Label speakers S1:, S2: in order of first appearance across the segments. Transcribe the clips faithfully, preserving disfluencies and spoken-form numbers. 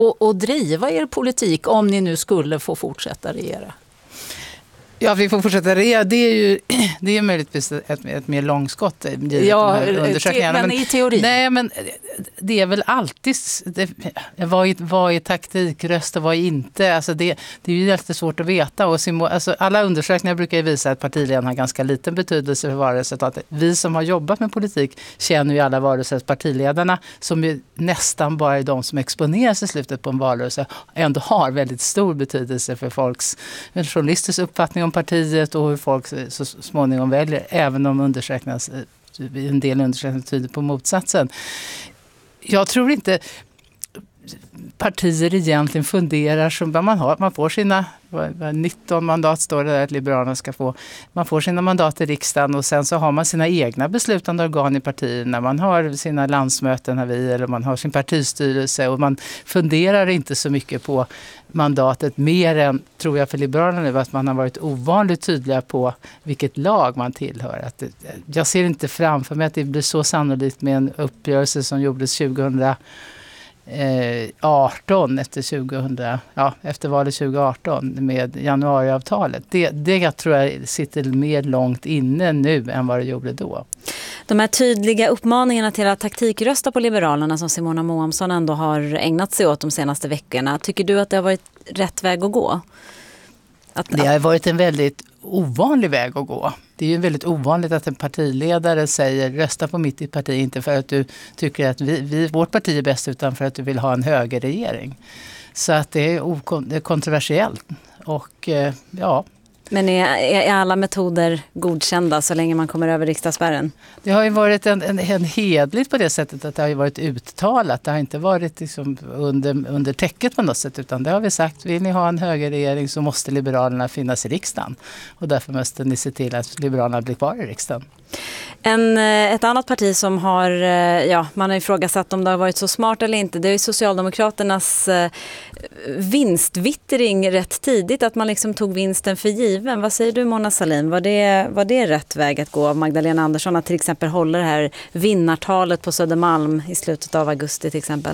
S1: och, och driva er politik om ni nu skulle få fortsätta regera?
S2: Ja, vi får fortsätta regera. Det är ju det är möjligtvis ett, ett mer långskott i
S1: ja,
S2: de här undersökningarna.
S1: Men, men i teorin?
S2: Nej, men det är väl alltid... Det, vad, är, vad är taktikröst och vad är inte? Alltså det, det är ju jätte svårt att veta. Och Simon, alltså alla undersökningar brukar ju visa att partiledaren har ganska liten betydelse för valresultatet. Vi som har jobbat med politik känner ju alla valrörelser. Partiledarna, som ju nästan bara är de som exponeras i slutet på en valrörelse, ändå har väldigt stor betydelse för folks journalisters uppfattning om partiet och hur folk så småningom väljer, även om undersökningar, en del undersökningar tyder på motsatsen. Jag tror inte partier egentligen funderar som man har. Man får sina nitton mandat, står det där att Liberalerna ska få. Man får sina mandat i riksdagen och sen så har man sina egna beslutande organ i partierna. Man har sina landsmöten här vi, eller man har sin partistyrelse och man funderar inte så mycket på mandatet mer än, tror jag för Liberalerna nu, att man har varit ovanligt tydliga på vilket lag man tillhör. Att det, jag ser inte framför mig att det blir så sannolikt med en uppgörelse som gjordes tjugohundraarton efter, tjugohundra, ja, efter valet tjugoarton med januariavtalet. Det, det jag tror jag sitter mer långt inne nu än vad det gjorde då.
S3: De här tydliga uppmaningarna till att taktikrösta på Liberalerna som Simona Moamsson ändå har ägnat sig åt de senaste veckorna. Tycker du att det har varit rätt väg att gå? Att,
S2: det har varit en väldigt ovanlig väg att gå. Det är ju väldigt ovanligt att en partiledare säger rösta på mitt parti, inte för att du tycker att vi, vi, vårt parti är bäst utan för att du vill ha en högerregering. Så att det är, okon- det är kontroversiellt. Och eh, ja...
S3: Men är, är alla metoder godkända så länge man kommer över riksdagsspärren?
S2: Det har ju varit en, en, en hedligt på det sättet att det har ju varit uttalat. Det har inte varit liksom under, under täcket på något sätt, utan det har vi sagt, vill ni ha en högerregering så måste Liberalerna finnas i riksdagen. Och därför måste ni se till att Liberalerna blir kvar i riksdagen.
S3: En, ett annat parti som har, ja, man har ifrågasatt om det har varit så smart eller inte, det är Socialdemokraternas vinstvittring rätt tidigt, att man liksom tog vinsten för given. Vad säger du, Mona Sahlin? Var det, var det rätt väg att gå av Magdalena Andersson att till exempel hålla det här vinnartalet på Södermalm i slutet av augusti till exempel?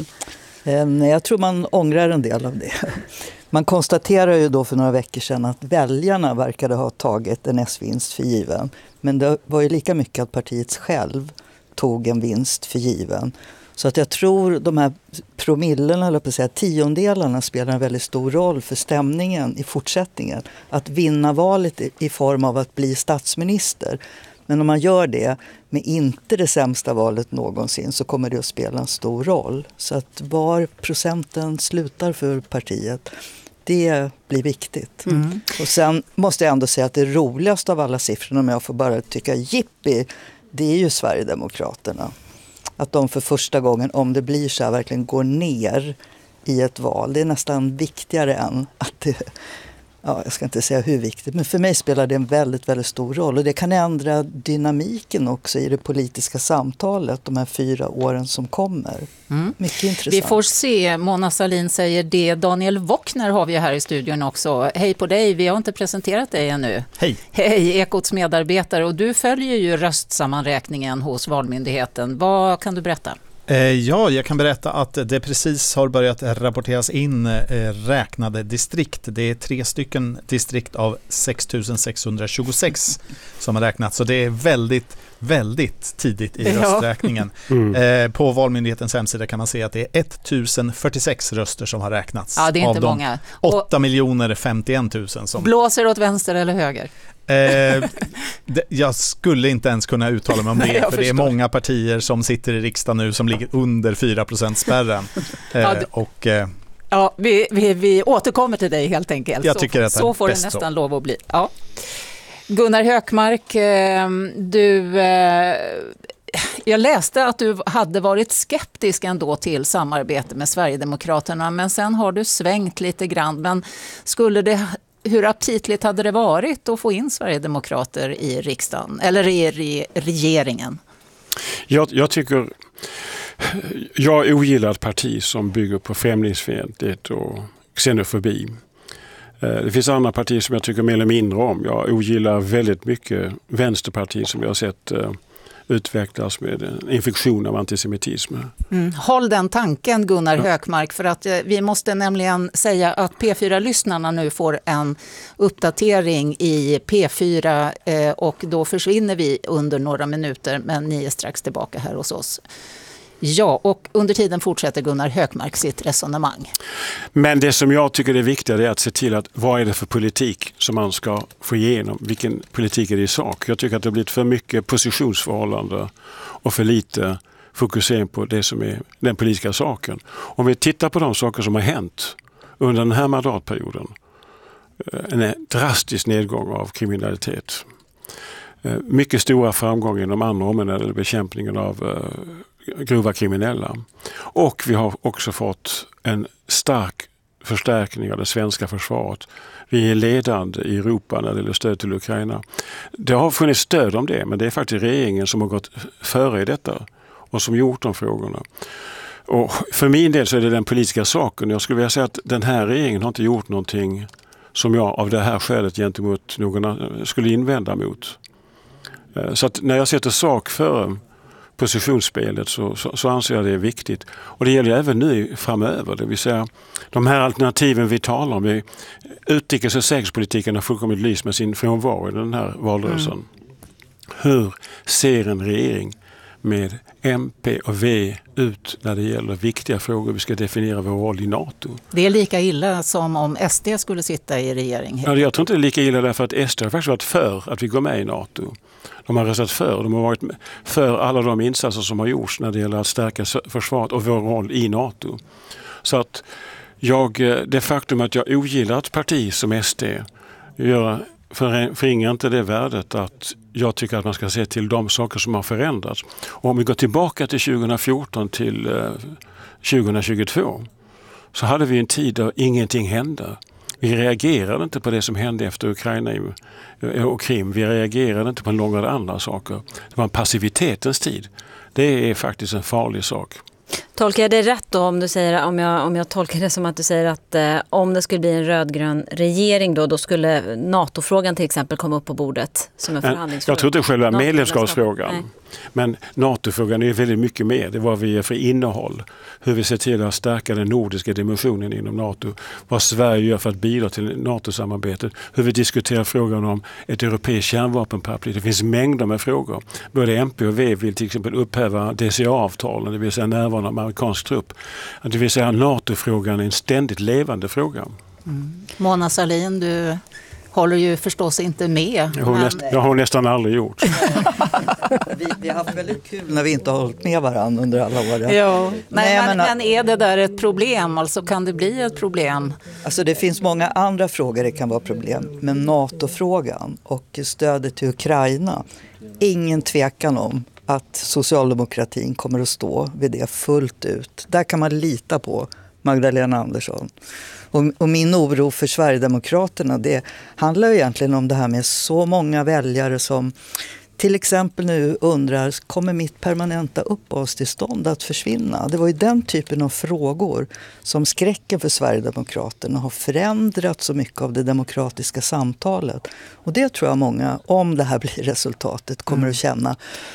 S4: Jag tror man ångrar en del av det. Man konstaterar ju då för några veckor sedan att väljarna verkade ha tagit en S-vinst för given. Men det var ju lika mycket att partiet själv tog en vinst för given. Så att jag tror de här promillerna, eller på att säga tiondelarna, spelar en väldigt stor roll för stämningen i fortsättningen. Att vinna valet i form av att bli statsminister. Men om man gör det med inte det sämsta valet någonsin så kommer det att spela en stor roll. Så att var procenten slutar för partiet, det blir viktigt. Mm. Och sen måste jag ändå säga att det roligaste av alla siffrorna, om jag får bara tycka jippi, det är ju Sverigedemokraterna. Att de för första gången, om det blir så här, verkligen går ner i ett val. Det är nästan viktigare än att det... Ja, jag ska inte säga hur viktigt, men för mig spelar det en väldigt, väldigt stor roll. Och det kan ändra dynamiken också i det politiska samtalet de här fyra åren som kommer. Mm. Mycket intressant.
S1: Vi får se, Mona Sahlin säger det. Daniel Wockner har vi här i studion också. Hej på dig, vi har inte presenterat dig ännu.
S5: Hej.
S1: Hej, Ekots medarbetare. Och du följer ju röstsammanräkningen hos Valmyndigheten. Vad kan du berätta?
S5: Ja, jag kan berätta att det precis har börjat rapporteras in räknade distrikt. Det är tre stycken distrikt av sex tusen sexhundratjugosex som har räknats. Så det är väldigt, väldigt tidigt i rösträkningen. Mm. På Valmyndighetens hemsida kan man se att det är ettusen fyrtiosex röster som har räknats.
S1: Ja, det är inte
S5: av de
S1: många.
S5: åtta miljoner femtioen tusen som...
S1: Blåser åt vänster eller höger?
S5: Eh, det, jag skulle inte ens kunna uttala mig om det. Nej, för förstår. Det är många partier som sitter i riksdagen nu som ligger under fyra procent spärren. Eh, ja, det, och, eh,
S1: ja, vi, vi, vi återkommer till dig helt enkelt.
S5: Jag tycker
S1: så,
S5: att det
S1: så får det nästan så. lov att bli. Ja. Gunnar Hökmark, eh, du... Eh, jag läste att du hade varit skeptisk ändå till samarbete med Sverigedemokraterna, men sen har du svängt lite grann. Men skulle det... Hur aptitligt hade det varit att få in Sverigedemokrater i riksdagen eller i re- regeringen?
S6: Jag, jag tycker jag ogillar ett parti som bygger på främlingsfientlighet och xenofobi. Det finns andra partier som jag tycker mer eller mindre om. Jag ogillar väldigt mycket Vänsterpartiet som jag har sett utvecklas med en infektion av antisemitism.
S1: Mm. Håll den tanken, Gunnar ja. Hökmark, för att eh, vi måste nämligen säga att P fyra-lyssnarna nu får en uppdatering i P fyra eh, och då försvinner vi under några minuter, men ni är strax tillbaka här hos oss. Ja, och under tiden fortsätter Gunnar Hökmark sitt resonemang.
S6: Men det som jag tycker är viktigt är att se till att vad är det för politik som man ska få igenom? Vilken politik är det i sak? Jag tycker att det har blivit för mycket positionsförhållande och för lite fokusering på det som är den politiska saken. Om vi tittar på de saker som har hänt under den här mandatperioden. En drastisk nedgång av kriminalitet. Mycket stora framgångar inom andra områden eller bekämpningen av grova kriminella. Och vi har också fått en stark förstärkning av det svenska försvaret. Vi är ledande i Europa när det gäller stöd till Ukraina. Det har funnits stöd om det, men det är faktiskt regeringen som har gått före i detta och som gjort de frågorna. Och för min del så är det den politiska saken. Jag skulle vilja säga att den här regeringen har inte gjort någonting som jag av det här skälet gentemot någon skulle invända mot. Så att när jag sätter sak för positionsspelet så, så, så anser jag det är viktigt. Och det gäller även nu framöver. Det vill säga de här alternativen vi talar om. Är, utrikes- och säkerhetspolitiken har fullkomligt lyst med sin frånvaro i den här valrörelsen. Mm. Hur ser en regering med M P och V ut när det gäller viktiga frågor? Vi ska definiera vår roll i NATO.
S1: Det är lika illa som om S D skulle sitta i regering.
S6: Ja, jag tror inte det är lika illa därför att S D har faktiskt varit för att vi går med i NATO. De har röstat för. De har varit för alla de insatser som har gjorts när det gäller att stärka försvaret och vår roll i NATO. Så att jag, det faktum att jag ogillar ett parti som S D gör, förringar inte det värdet att jag tycker att man ska se till de saker som har förändrats. Och om vi går tillbaka till tjugohundrafjorton till tjugohundratjugotvå så hade vi en tid där ingenting hände. Vi reagerade inte på det som hände efter Ukraina och Krim. Vi reagerade inte på en lång rad andra saker. Det var en passivitetens tid. Det är faktiskt en farlig sak.
S3: Tolkar jag det rätt då om du säger, om jag, om jag tolkar det som att du säger att eh, om det skulle bli en rödgrön regering då, då skulle NATO-frågan till exempel komma upp på bordet som en förhandlingsfråga?
S6: Jag tror inte själva medlemskapsfrågan. Men NATO-frågan är väldigt mycket mer. Det var vi är för innehåll. Hur vi ser till att stärka den nordiska dimensionen inom NATO. Vad Sverige gör för att bidra till NATO-samarbetet. Hur vi diskuterar frågan om ett europeiskt kärnvapenparaply. Det finns mängder med frågor. Både M P och V vill till exempel upphäva D C A-avtalen, det vill säga närvaron av amerikansk trupp. Det vill säga NATO-frågan är en ständigt levande fråga.
S1: Mm. Mona Sahlin, du håller ju förstås inte med.
S6: Jag har, men... näst, jag har nästan aldrig gjort.
S4: vi, vi har haft väldigt kul när vi inte har hållit med varandra under alla år.
S1: Ja. Nej, men, men är det där ett problem? Alltså kan det bli ett problem?
S4: Alltså det finns många andra frågor det kan vara problem. Men NATO-frågan och stödet till Ukraina, ingen tvekan om att socialdemokratin kommer att stå vid det fullt ut. Där kan man lita på Magdalena Andersson. Och, och min oro för Sverigedemokraterna, det handlar ju egentligen om det här med så många väljare som till exempel nu undrar, kommer mitt permanenta uppehållstillstånd att försvinna? Det var ju den typen av frågor som skräcken för Sverigedemokraterna har förändrat så mycket av det demokratiska samtalet. Och det tror jag många, om det här blir resultatet, kommer mm. att känna.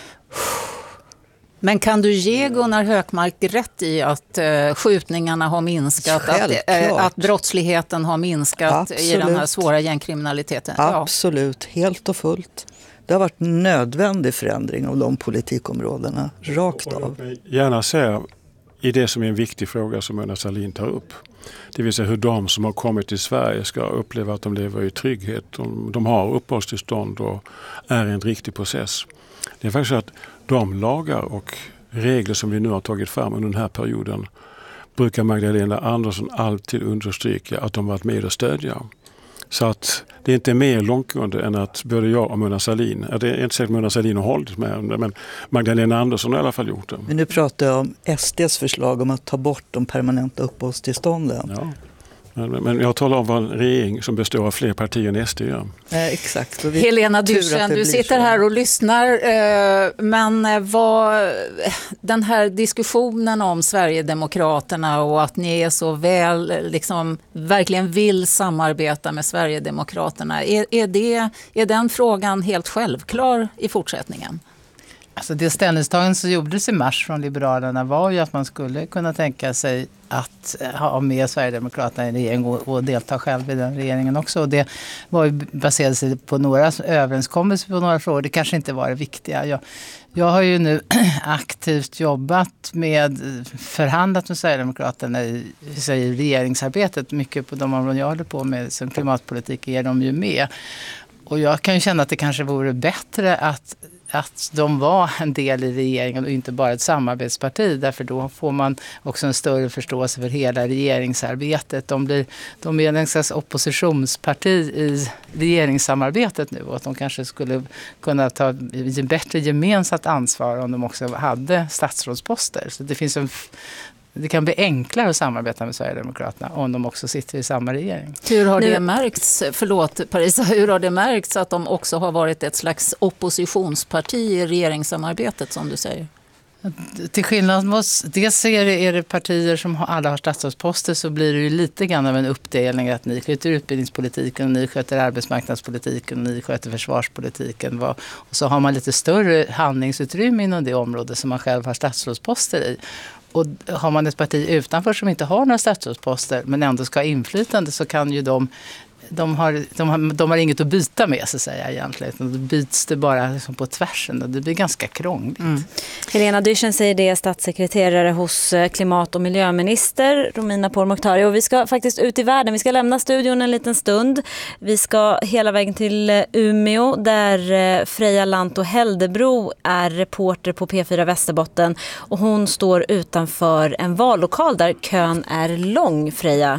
S1: Men kan du ge Gunnar Hökmark rätt i att uh, skjutningarna har minskat, att, uh, att brottsligheten har minskat Absolut. I den här svåra gängkriminaliteten?
S4: Absolut, ja. Helt och fullt. Det har varit en nödvändig förändring av de politikområdena, rakt av.
S6: Jag vill gärna säga i det som är en viktig fråga som Mona Sahlin tar upp. Det vill säga hur de som har kommit till Sverige ska uppleva att de lever i trygghet. De, de har uppehållstillstånd och är en riktig process. Det är faktiskt så att de lagar och regler som vi nu har tagit fram under den här perioden brukar Magdalena Andersson alltid understryka att de varit med och stödja. Så att det är inte mer långtgående än att både jag och Mona Sahlin, det är inte säkert att Mona Sahlin har hållit med om det, men Magdalena Andersson har i alla fall gjort det.
S4: Men nu pratar jag om S D:s förslag om att ta bort de permanenta uppehållstillstånden.
S6: Ja. Men, men jag talar om vad en regering som består av fler partier än S D gör.
S4: Eh, exakt.
S1: Helena Dyrssen, du sitter så. här och lyssnar. Eh, men vad, den här diskussionen om Sverigedemokraterna och att ni är så väl, liksom, verkligen vill samarbeta med Sverigedemokraterna. Är, är, det, är den frågan helt självklar i fortsättningen?
S2: Alltså det ställningstagande som gjordes i mars från Liberalerna var ju att man skulle kunna tänka sig att ha med Sverigedemokraterna i regeringen och, och delta själv i den regeringen också. Och det var ju baserat sig på några överenskommelser på några frågor. Det kanske inte var det viktiga. Jag, jag har ju nu aktivt jobbat med, förhandlat med Sverigedemokraterna i, i regeringsarbetet. Mycket på de områden jag håller på med som klimatpolitik är de ju med. Och jag kan ju känna att det kanske vore bättre att att de var en del i regeringen och inte bara ett samarbetsparti, därför då får man också en större förståelse för hela regeringsarbetet. De, blir, de är en slags oppositionsparti i regeringssamarbetet nu och att de kanske skulle kunna ta ett bättre gemensamt ansvar om de också hade statsrådsposter. Så det finns en Det kan bli enklare att samarbeta med Sverigedemokraterna om de också sitter i samma regering.
S1: Hur har det märkts, förlåt Parisa, hur har det märkts att de också har varit ett slags oppositionsparti i regeringssamarbetet som du säger?
S2: Till skillnad mot oss, dels är det, är det partier som alla har statsrådsposter, så blir det ju lite grann av en uppdelning att ni sköter utbildningspolitiken, ni sköter arbetsmarknadspolitiken, ni sköter försvarspolitiken. Och så har man lite större handlingsutrymme inom det område som man själv har statsrådsposter i. Och har man ett parti utanför som inte har några statsrådsposter men ändå ska ha inflytande, så kan ju de, de, har, de, har, de har inget att byta med så att säga egentligen. Då byts det bara liksom på tvärsen och det blir ganska krångligt. Mm.
S3: Helena Dyrssen säger det, statssekreterare hos klimat- och miljöminister Romina Pourmokhtari. Och vi ska faktiskt ut i världen. Vi ska lämna studion en liten stund. Vi ska hela vägen till Umeå där Freja Lantto Heldebro är reporter på P fyra Västerbotten. Och hon står utanför en vallokal där kön är lång, Freja.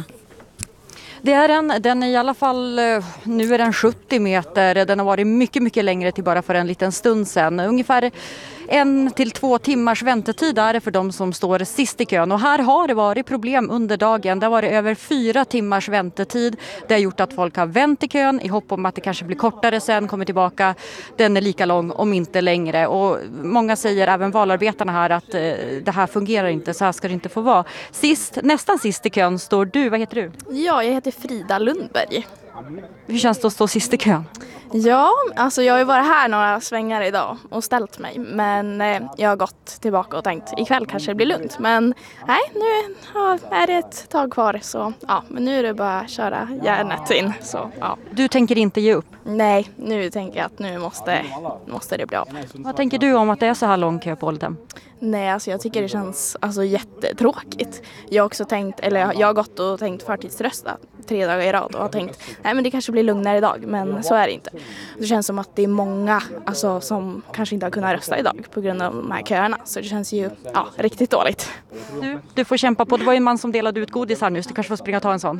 S7: Det är den, den är i alla fall, nu är den sjuttio meter, den har varit mycket mycket längre till bara för en liten stund sedan. Ungefär en till två timmars väntetid är det för de som står sist i kön. Och här har det varit problem under dagen. Det har varit över fyra timmars väntetid. Det har gjort att folk har vänt i kön i hopp om att det kanske blir kortare sen, kommer tillbaka. Den är lika lång om inte längre. Och många säger, även valarbetarna här, att eh, det här fungerar inte, så här ska det inte få vara. Sist, nästan sist i kön står du. Vad heter du?
S8: Ja, jag heter Frida Lundberg.
S7: Hur känns det att stå sist i kön?
S8: Ja, alltså jag har ju varit här några svängar idag och ställt mig. Men eh, jag har gått tillbaka och tänkt ikväll kanske det blir lugnt. Men nej, nu ja, är det ett tag kvar. Så ja, men nu är det bara att köra järnet in. Så, ja.
S7: Du tänker inte ge upp?
S8: Nej, nu tänker jag att nu måste, måste det bli av.
S7: Vad tänker du om att det är så här lång kö på Oldham?
S8: Nej, alltså jag tycker det känns alltså, jättetråkigt. Jag har också tänkt, eller jag har gått och tänkt förtidsrösta tre dagar i rad och har tänkt, nej men det kanske blir lugnare idag, men så är det inte. Det känns som att det är många alltså, som kanske inte har kunnat rösta idag på grund av de här köerna, så det känns ju ja, riktigt dåligt.
S7: Du, du får kämpa på, det var ju en man som delade ut godis här nu, så du kanske får springa och ta en sån.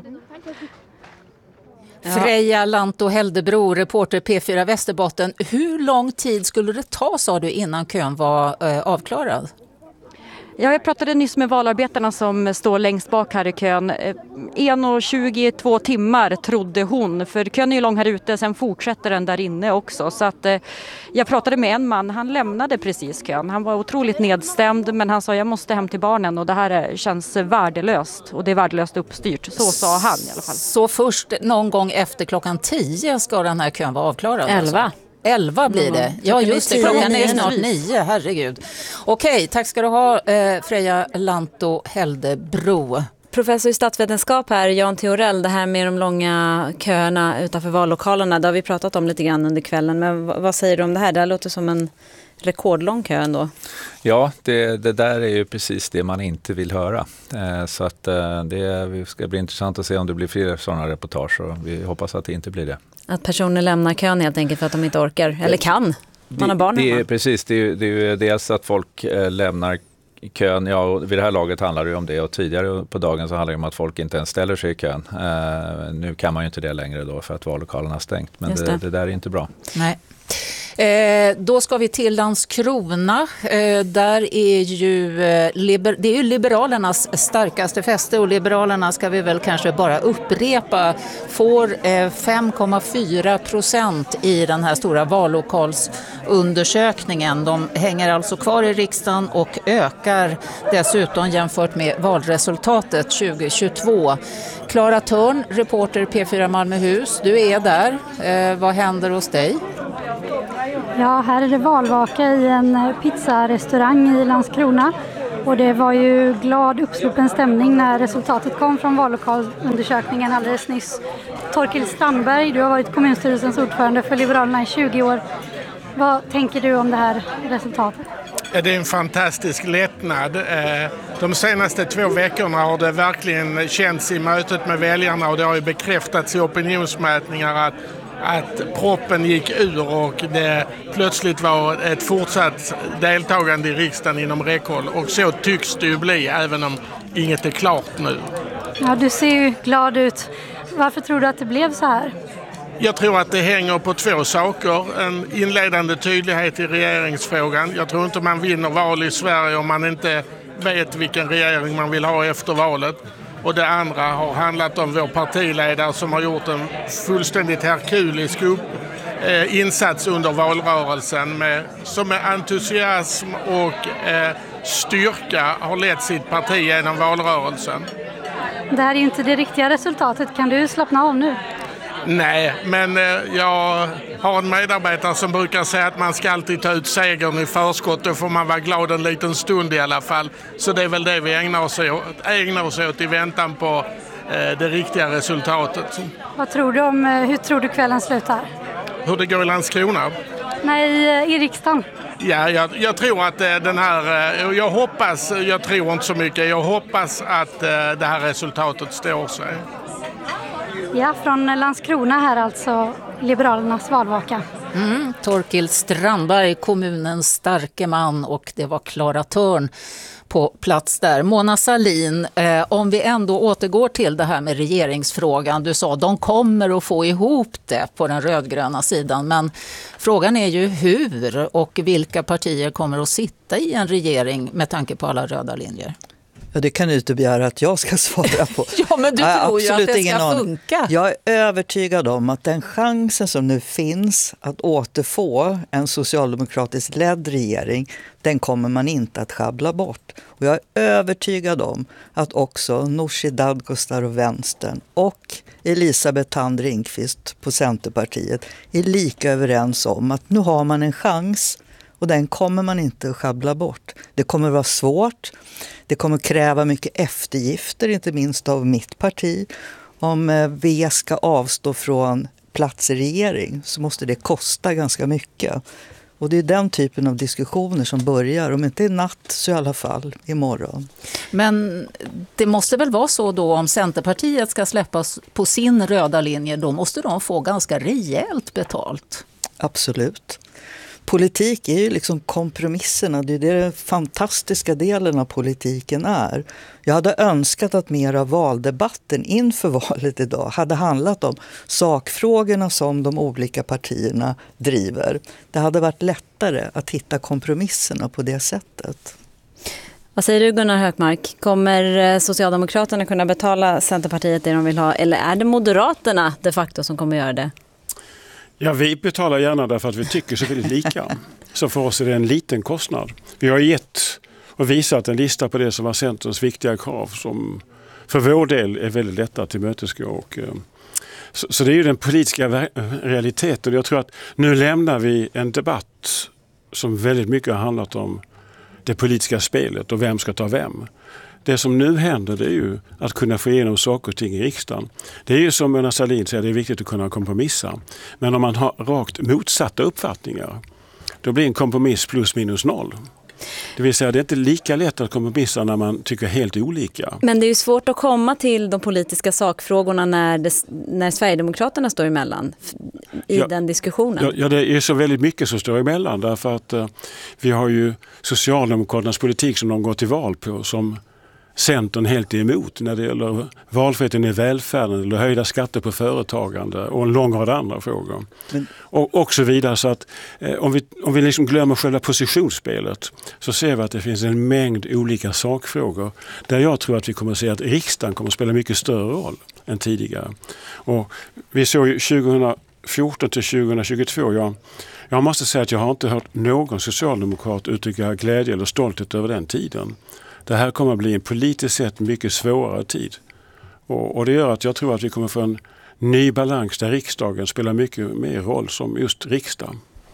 S1: Ja. Freja Lantto Heldebro, reporter P fyra Västerbotten. Hur lång tid skulle det ta, sa du, innan kön var eh, avklarad?
S7: Ja, jag pratade nyss med valarbetarna som står längst bak här i kön. en och tjugotvå timmar trodde hon, för kön är ju lång här ute, sen fortsätter den där inne också. Så att, eh, jag pratade med en man, han lämnade precis kön. Han var otroligt nedstämd, men han sa jag måste hem till barnen och det här känns värdelöst. Och det är värdelöst uppstyrt, så sa han i alla fall.
S1: Så först någon gång efter klockan tio ska den här kön vara avklarad?
S3: Elva.
S1: Alltså. Elva blir det. Mm. Ja, just det. Klockan är snart nio, herregud. Okej, tack ska du ha, eh, Freja Lantto Heldebro.
S3: Professor i statsvetenskap här, Jan Theorell, det här med de långa köerna utanför vallokalerna, det har vi pratat om lite grann under kvällen. Men vad säger du om det här? Det här låter som en rekordlång kö ändå.
S9: Ja, det, det där är ju precis det man inte vill höra. Eh, så att eh, det ska bli intressant att se om det blir fler sådana reportage, och vi hoppas att det inte blir det.
S3: Att personer lämnar kön helt enkelt för att de inte orkar, eller kan. Man har barn
S9: det, det
S3: hemma.
S9: är, Precis, det är, det är ju dels att folk eh, lämnar kön, ja, och vid det här laget handlar det om det, och tidigare på dagen så handlar det om att folk inte ens ställer sig i kön. Eh, nu kan man ju inte det längre då för att vallokalerna har stängt, men det. Det, det där är inte bra.
S1: Nej. Eh, då ska vi till Landskrona. Eh, där är ju, eh, liber, det är ju Liberalernas starkaste fäste, och Liberalerna, ska vi väl kanske bara upprepa, får eh, fem komma fyra procent i den här stora vallokalsundersökningen. De hänger alltså kvar i riksdagen och ökar dessutom jämfört med valresultatet tjugo tjugotvå. Klara Törn, reporter P fyra Malmöhus, du är där. Eh, vad händer hos dig?
S10: Ja, här är det valvaka i en pizzarestaurang i Landskrona. Och det var ju glad uppsluppen stämning när resultatet kom från vallokalundersökningen alldeles nyss. Torkild Strandberg, du har varit kommunstyrelsens ordförande för Liberalerna i tjugo år. Vad tänker du om det här resultatet?
S11: Det är en fantastisk lättnad. De senaste två veckorna har det verkligen känts i mötet med väljarna och det har ju bekräftats i opinionsmätningar att att proppen gick ur och det plötsligt var ett fortsatt deltagande i riksdagen inom räckhåll. Och så tycks det ju bli, även om inget är klart nu.
S10: Ja, du ser ju glad ut. Varför tror du att det blev så här?
S11: Jag tror att det hänger på två saker. En inledande tydlighet i regeringsfrågan. Jag tror inte man vinner val i Sverige om man inte vet vilken regering man vill ha efter valet. Och det andra har handlat om vår partiledare som har gjort en fullständigt herkulisk upp, eh, insats under valrörelsen med, som med entusiasm och eh, styrka har lett sitt parti genom valrörelsen.
S10: Det här är ju inte det riktiga resultatet. Kan du slappna av nu?
S11: Nej, men eh, jag har en medarbetare som brukar säga att man ska alltid ta ut segern i förskott. Då får man vara glad en liten stund i alla fall. Så det är väl det vi ägnar oss åt, ägnar oss åt i väntan på eh, det riktiga resultatet.
S10: Vad tror du om, hur tror du kvällen slutar?
S11: Hur det går i Landskrona?
S10: Nej, i riksdagen.
S11: Ja, jag, jag tror att eh, den här, eh, jag hoppas, jag tror inte så mycket, jag hoppas att eh, det här resultatet står sig.
S10: Ja, från Landskrona här alltså, Liberalernas valvaka.
S1: Mm, Torkild Strandberg, kommunens starke man, och det var Klara Törn på plats där. Mona Sahlin, eh, om vi ändå återgår till det här med regeringsfrågan. Du sa de kommer att få ihop det på den rödgröna sidan, men frågan är ju hur och vilka partier kommer att sitta i en regering med tanke på alla röda linjer.
S4: Ja, det kan du inte begära att jag ska svara på.
S1: Ja, men du
S4: ja,
S1: tror ju att det ska
S4: aning.
S1: funka.
S4: Jag är övertygad om att den chansen som nu finns att återfå en socialdemokratiskt ledd regering, den kommer man inte att schabbla bort. Och jag är övertygad om att också Nooshi Dadgostar och Vänstern och Elisabeth Thand Ringqvist på Centerpartiet är lika överens om att nu har man en chans. Och den kommer man inte att schabbla bort. Det kommer att vara svårt. Det kommer att kräva mycket eftergifter, inte minst av mitt parti. Om V ska avstå från plats i regering så måste det kosta ganska mycket. Och det är den typen av diskussioner som börjar, om inte i natt så i alla fall imorgon.
S1: Men det måste väl vara så då, om Centerpartiet ska släppas på sin röda linje, då måste de få ganska rejält betalt.
S4: Absolut. Politik är ju liksom kompromisserna, det är det den fantastiska delen av politiken är. Jag hade önskat att mer av valdebatten inför valet idag hade handlat om sakfrågorna som de olika partierna driver. Det hade varit lättare att hitta kompromisserna på det sättet.
S3: Vad säger du, Gunnar Hökmark? Kommer Socialdemokraterna kunna betala Centerpartiet det de vill ha, eller är det Moderaterna de facto som kommer göra det?
S6: Ja, vi betalar gärna därför att vi tycker så väldigt lika. Så för oss är det en liten kostnad. Vi har gett och visat en lista på det som var Centerns viktiga krav som för vår del är väldigt lätta att tillmötesgå. Och, så, så det är ju den politiska realiteten. Jag tror att nu lämnar vi en debatt som väldigt mycket har handlat om det politiska spelet och vem ska ta vem. Det som nu händer, det är ju att kunna få igenom saker och ting i riksdagen. Det är ju som Mona Sahlin säger, det är viktigt att kunna kompromissa. Men om man har rakt motsatta uppfattningar, då blir en kompromiss plus minus noll. Det vill säga, det är inte lika lätt att kompromissa när man tycker helt olika.
S3: Men det är ju svårt att komma till de politiska sakfrågorna när, det, när Sverigedemokraterna står emellan i ja, den diskussionen.
S6: Ja, ja, det är så väldigt mycket som står emellan. Därför att uh, vi har ju Socialdemokraternas politik som de går till val på, som Centern helt är emot när det gäller valfriheten i välfärden eller höjda skatter på företagande och en lång rad andra frågor. Men, och, och så vidare. Så att eh, om vi, om vi liksom glömmer själva positionsspelet så ser vi att det finns en mängd olika sakfrågor där jag tror att vi kommer att se att riksdagen kommer att spela mycket större roll än tidigare. Och vi såg ju tjugohundrafjorton till tjugohundratjugotvå, jag, jag måste säga att jag har inte hört någon socialdemokrat uttrycka glädje eller stolthet över den tiden. Det här kommer att bli en politiskt sett mycket svårare tid. Och, och det gör att jag tror att vi kommer få en ny balans där riksdagen spelar mycket mer roll som just riksdagen.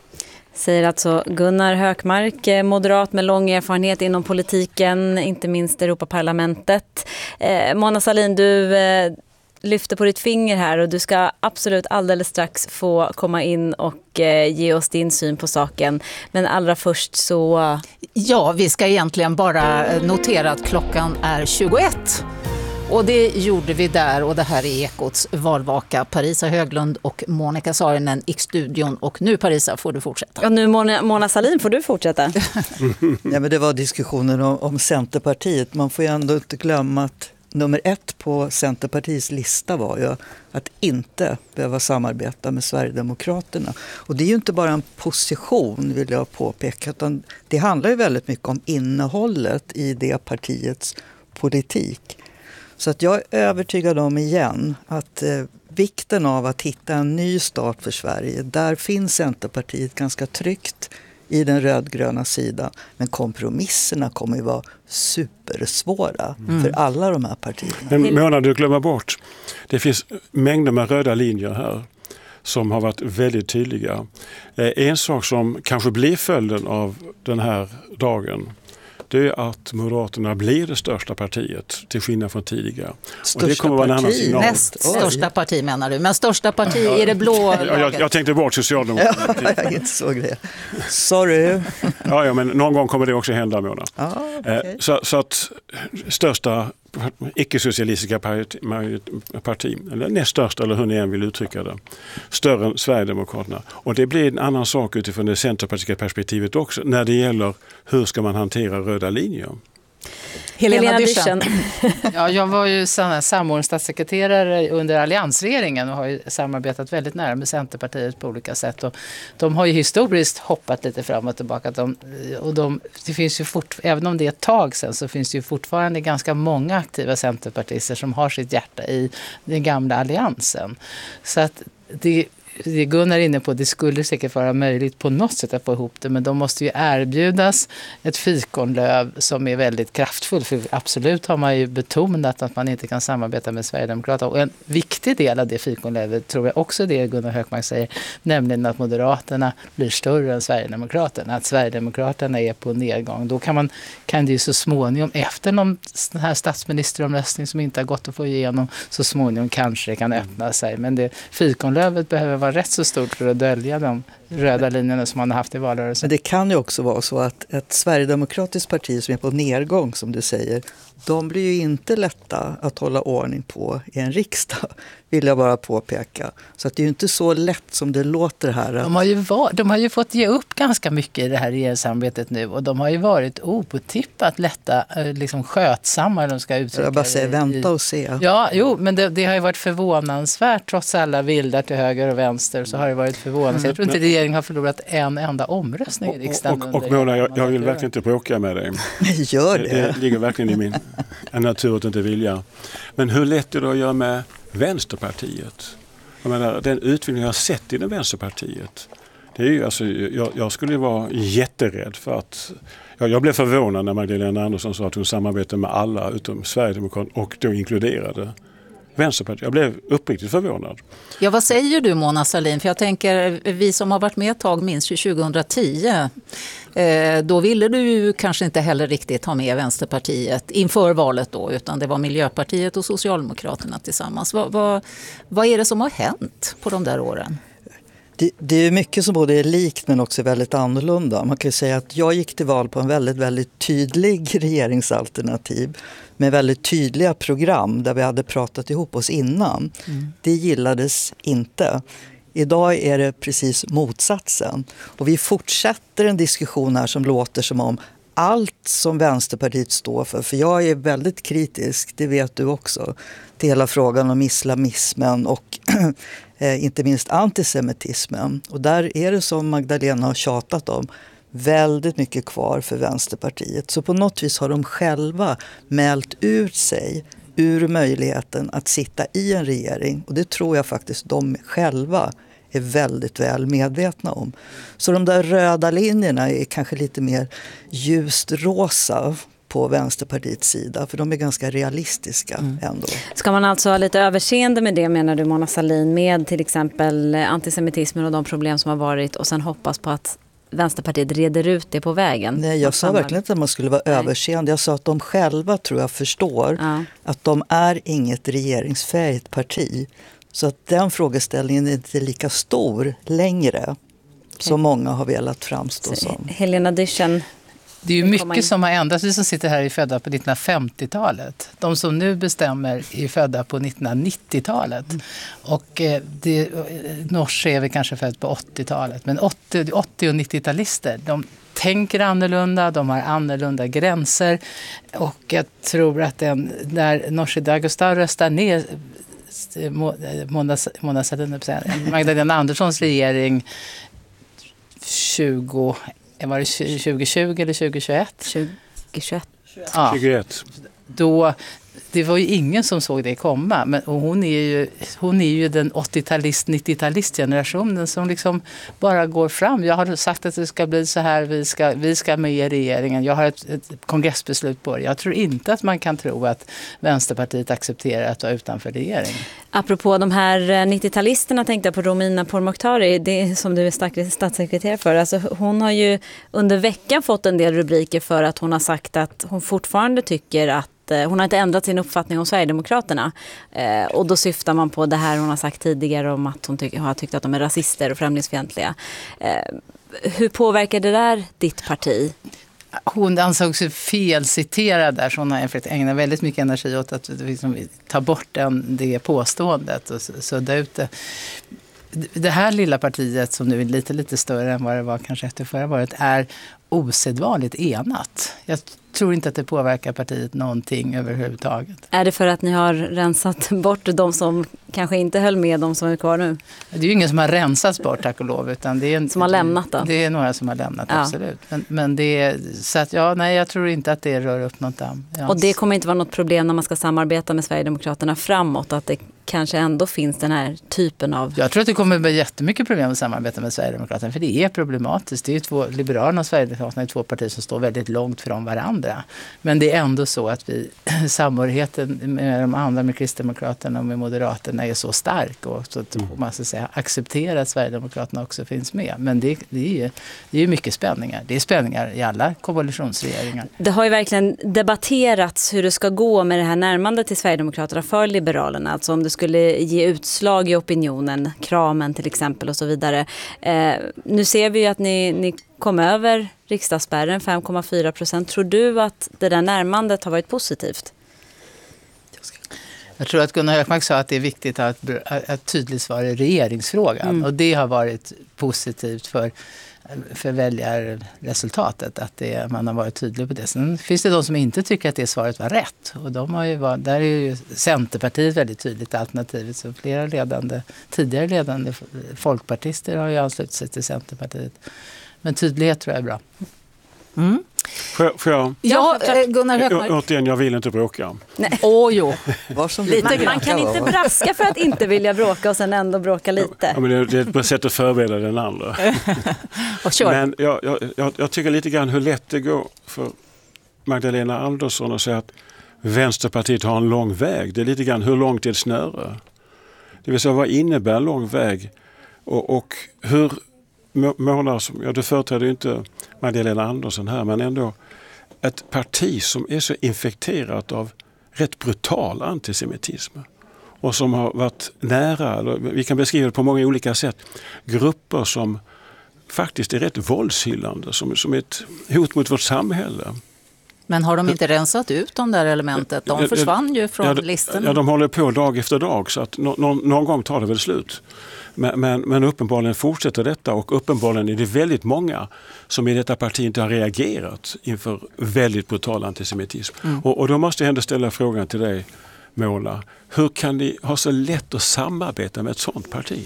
S3: Säger alltså Gunnar Hökmark, moderat med lång erfarenhet inom politiken, inte minst Europaparlamentet. Eh, Mona Sahlin, du eh, lyfter på ditt finger här och du ska absolut alldeles strax få komma in och eh, ge oss din syn på saken. Men allra först så...
S1: Ja, vi ska egentligen bara notera att klockan är tjugoett. Och det gjorde vi där, och det här är Ekots valvaka. Parisa Höglund och Monica Saarinen i studion. Och nu, Parisa, får du fortsätta.
S3: Och nu Mona, Mona Sahlin, får du fortsätta.
S4: Ja, men det var diskussionen om, om Centerpartiet. Man får ju ändå inte glömma att nummer ett på Centerpartiets lista var ju att inte behöva samarbeta med Sverigedemokraterna. Och det är ju inte bara en position, vill jag påpeka, utan det handlar ju väldigt mycket om innehållet i det partiets politik. Så att jag är övertygad om igen att eh, vikten av att hitta en ny start för Sverige, där finns Centerpartiet ganska tryggt i den rödgröna sidan. Men kompromisserna kommer ju vara supersvåra mm. för alla de här partierna.
S6: Men Mona, du glömmer bort, det finns mängder med röda linjer här som har varit väldigt tydliga. En sak som kanske blir följden av den här dagen, det är att Moderaterna blir det största partiet till skillnad från tidigare.
S4: Största
S6: och det kommer vara en annan signal.
S1: Näst största parti menar du, men största parti i det blå laget.
S6: Ja, jag, jag tänkte bort Socialdemokraterna.
S4: Ja, jag inte såg det. Sorry.
S6: Ja, ja, men någon gång kommer det också hända, Mona.
S4: Ah, okay.
S6: så, så att största icke-socialistiska parti, parti, eller näst största, eller hur ni än vill uttrycka det, större än Sverigedemokraterna. Och det blir en annan sak utifrån det centerpartistiska perspektivet också, när det gäller hur ska man hantera röda linjer.
S3: Helena Dyrssen.
S2: Ja, jag var ju samordnad statssekreterare under alliansregeringen och har ju samarbetat väldigt nära med Centerpartiet på olika sätt. Och de har ju historiskt hoppat lite fram och tillbaka. De, och de, det finns ju fort, även om det är ett tag sedan, så finns det ju fortfarande ganska många aktiva centerpartister som har sitt hjärta i den gamla alliansen. Så att det det Gunnar är inne på, det skulle säkert vara möjligt på något sätt att få ihop det, men de måste ju erbjudas ett fikonlöv som är väldigt kraftfullt, för absolut har man ju betonat att man inte kan samarbeta med Sverigedemokraterna, och en viktig del av det fikonlövet tror jag också det Gunnar Hökmark säger, nämligen att Moderaterna blir större än Sverigedemokraterna, att Sverigedemokraterna är på nedgång. Då kan, man, kan det ju så småningom, efter någon sån här statsministeromröstning som inte har gått att få igenom, så småningom kanske det kan öppna sig, men det fikonlövet behöver vara rätt så stort för att dölja de röda linjerna som man har haft i valrörelsen.
S4: Men det kan ju också vara så att ett Sverigedemokratiskt parti som är på nedgång, som du säger, de blir ju inte lätta att hålla ordning på i en riksdag, vill jag bara påpeka. Så att det är ju inte så lätt som det låter här. Att...
S2: De, har ju var, de har ju fått ge upp ganska mycket i det här regeringssamarbetet nu, och de har ju varit otippat lätta, liksom skötsamma. De ska uttrycka
S4: jag bara säger,
S2: i,
S4: vänta och se.
S2: Ja, jo, men det, det har ju varit förvånansvärt, trots alla vildar till höger och vänster, så har det varit förvånansvärt. Jag tror inte regeringen har förlorat en enda omröstning i riksdagen.
S6: Och, och, och Mona, jag, jag vill verkligen inte bråka med dig.
S4: Gör det.
S6: Det, det ligger verkligen i min natur att inte vilja. Men hur lätt är det att göra med Vänsterpartiet? Jag menar, den utveckling jag har sett i den Vänsterpartiet, det är ju, alltså, jag, jag skulle vara jätterädd för att... Jag, jag blev förvånad när Magdalena Andersson sa att hon samarbetar med alla utom Sverigedemokraterna, och då inkluderade Vänsterpartiet. Jag blev uppriktigt förvånad.
S1: Ja, vad säger du, Mona Sahlin? För jag tänker, vi som har varit med ett tag minns ju tjugohundratio. Eh, då ville du ju kanske inte heller riktigt ha med Vänsterpartiet inför valet då, utan det var Miljöpartiet och Socialdemokraterna tillsammans. Vad, vad, vad är det som har hänt på de där åren?
S4: Det, det är mycket som både är likt men också väldigt annorlunda. Man kan ju säga att jag gick till val på en väldigt, väldigt tydlig regeringsalternativ med väldigt tydliga program där vi hade pratat ihop oss innan. Mm. Det gillades inte. Idag är det precis motsatsen. Och vi fortsätter en diskussion här som låter som om allt som Vänsterpartiet står för, för jag är väldigt kritisk, det vet du också, till hela frågan om islamismen och inte minst antisemitismen. Och där är det, som Magdalena har tjatat om, väldigt mycket kvar för Vänsterpartiet. Så på något vis har de själva mält ut sig ur möjligheten att sitta i en regering. Och det tror jag faktiskt de själva är väldigt väl medvetna om. Så de där röda linjerna är kanske lite mer ljust rosa på Vänsterpartiets sida, för de är ganska realistiska mm. ändå.
S3: Ska man alltså ha lite överseende med det, menar du, Mona Sahlin, med till exempel antisemitismen och de problem som har varit, och sen hoppas på att Vänsterpartiet reder ut det på vägen?
S4: Nej, jag sa verkligen inte att man skulle vara Nej. överseende. Jag sa att de själva tror jag förstår ja. att de är inget regeringsfähigt parti. Så att den frågeställningen är inte lika stor längre okay. som många har velat framstå Så, som.
S3: Helena Dyrssen.
S2: Det är ju mycket som har ändrats. Vi som sitter här är födda på nittonhundrafemtiotalet. De som nu bestämmer är födda på nittonhundranittiotalet. Mm. Och eh, det, Norse är vi kanske född på åttiotalet. Men åttio, åttio- och nittio-talister, de tänker annorlunda, de har annorlunda gränser. Och jag tror att den, när Nooshi Dadgostar röstar ner Mona, Mona Sahlin, Magdalena Anderssons regering tjugo var det tjugohundratjugo eller tjugohundratjugoett?
S3: tjugohundratjugoett.
S2: Ja.
S6: tjugohundraett.
S2: Då, det var ju ingen som såg det komma. Men, och hon, är ju, hon är ju den åttiotalist, nittiotalist-generationen som liksom bara går fram. Jag har sagt att det ska bli så här, vi ska, vi ska med i regeringen. Jag har ett, ett kongressbeslut på det. Jag tror inte att man kan tro att Vänsterpartiet accepterar att vara utanför regeringen.
S3: Apropå de här nittio-talisterna tänkte jag på Romina Pourmokhtari, det som du är statssekreterare för. Alltså, hon har ju under veckan fått en del rubriker för att hon har sagt att hon fortfarande tycker att hon har inte ändrat sin uppfattning om Sverigedemokraterna. Eh, och då syftar man på det här hon har sagt tidigare om att hon tyck- har tyckt att de är rasister och främlingsfientliga. Eh, hur påverkar det där ditt parti?
S2: Hon ansåg sig felciterad där, så hon har ägnat väldigt mycket energi åt att liksom, ta bort den, det påståendet och sudda ut det. Det här lilla partiet som nu är lite, lite större än vad det var kanske efter förra valet är osedvanligt enat. Jag tror inte att det påverkar partiet någonting överhuvudtaget.
S3: Är det för att ni har rensat bort de som kanske inte höll med, de som är kvar nu?
S2: Det är ju ingen som har rensats bort, tack och lov. Utan det är en,
S3: som har lämnat då?
S2: Det är några som har lämnat,
S3: ja.
S2: absolut. Men, men det är, så att ja, nej, jag tror inte att det rör upp något damm.
S3: Och det kommer inte vara något problem när man ska samarbeta med Sverigedemokraterna framåt, att det kanske ändå finns den här typen av...
S2: Jag tror att det kommer att bli jättemycket problem att samarbeta med Sverigedemokraterna, för det är problematiskt. Det är ju två, Liberalerna och Sverigedemokraterna är två partier som står väldigt långt från varandra. Men det är ändå så att vi, samhörigheten med de andra, med Kristdemokraterna och med Moderaterna är så stark, och så att man ska säga acceptera att Sverigedemokraterna också finns med. Men det, det är ju det är mycket spänningar. Det är spänningar i alla koalitionsregeringar.
S3: Det har ju verkligen debatterats hur det ska gå med det här närmandet till Sverigedemokraterna för Liberalerna. Alltså om det skulle ge utslag i opinionen, kramen till exempel och så vidare. Eh, nu ser vi ju att ni, ni kom över riksdagsspärren, fem komma fyra procent. Tror du att det där närmandet har varit positivt?
S2: Jag tror att Gunnar Hökmark sa att det är viktigt att ett tydligt svar i regeringsfrågan. Mm. Och det har varit positivt för, för väljarresultatet, att det, man har varit tydlig på det. Sen finns det de som inte tycker att det svaret var rätt. Och de har ju varit, där är ju Centerpartiet väldigt tydligt alternativet. Så flera ledande, tidigare ledande folkpartister har ju anslutit sig till Centerpartiet. Men tydlighet tror jag är bra.
S1: Mm.
S6: Får, får jag?
S1: Ja, Gunnar Hökmark.
S6: Återigen, jag vill inte bråka.
S3: Nej.
S1: Åh, jo.
S3: Lite, man kan inte braska för att inte vilja bråka och sen ändå bråka lite.
S6: Ja, men det, det är ett sätt att förbereda den andra. Men jag, jag, jag, jag tycker lite grann hur lätt det går för Magdalena Andersson att säga att Vänsterpartiet har en lång väg. Det är lite grann hur långt är ett snöre. Det vill säga, vad innebär en lång väg? Och, och hur Mona, som, ja, du företräder ju inte Magdalena Andersson här, men ändå ett parti som är så infekterat av rätt brutal antisemitism och som har varit nära, eller vi kan beskriva det på många olika sätt, grupper som faktiskt är rätt våldshyllande, som, som är ett hot mot vårt samhälle.
S1: Men har de inte rensat ut de där elementet? De försvann ju från
S6: ja,
S1: listorna.
S6: Ja, de håller på dag efter dag, så att no, no, någon gång tar det väl slut. Men, men, men uppenbarligen fortsätter detta, och uppenbarligen är det väldigt många som i detta parti inte har reagerat inför väldigt brutal antisemitism. Mm. Och, och då måste jag ändå ställa frågan till dig, Mona. Hur kan ni ha så lätt att samarbeta med ett sådant parti?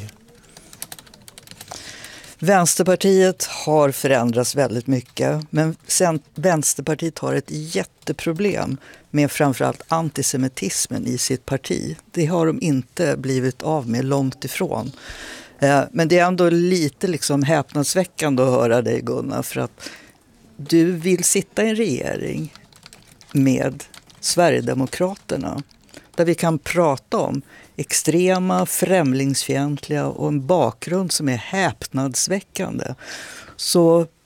S4: Vänsterpartiet har förändrats väldigt mycket, men sen Vänsterpartiet har ett jätteproblem med framförallt antisemitismen i sitt parti. Det har de inte blivit av med, långt ifrån. Men det är ändå lite liksom häpnadsväckande att höra dig, Gunnar, för att du vill sitta i en regering med Sverigedemokraterna där vi kan prata om extrema, främlingsfientliga och en bakgrund som är häpnadsväckande. Så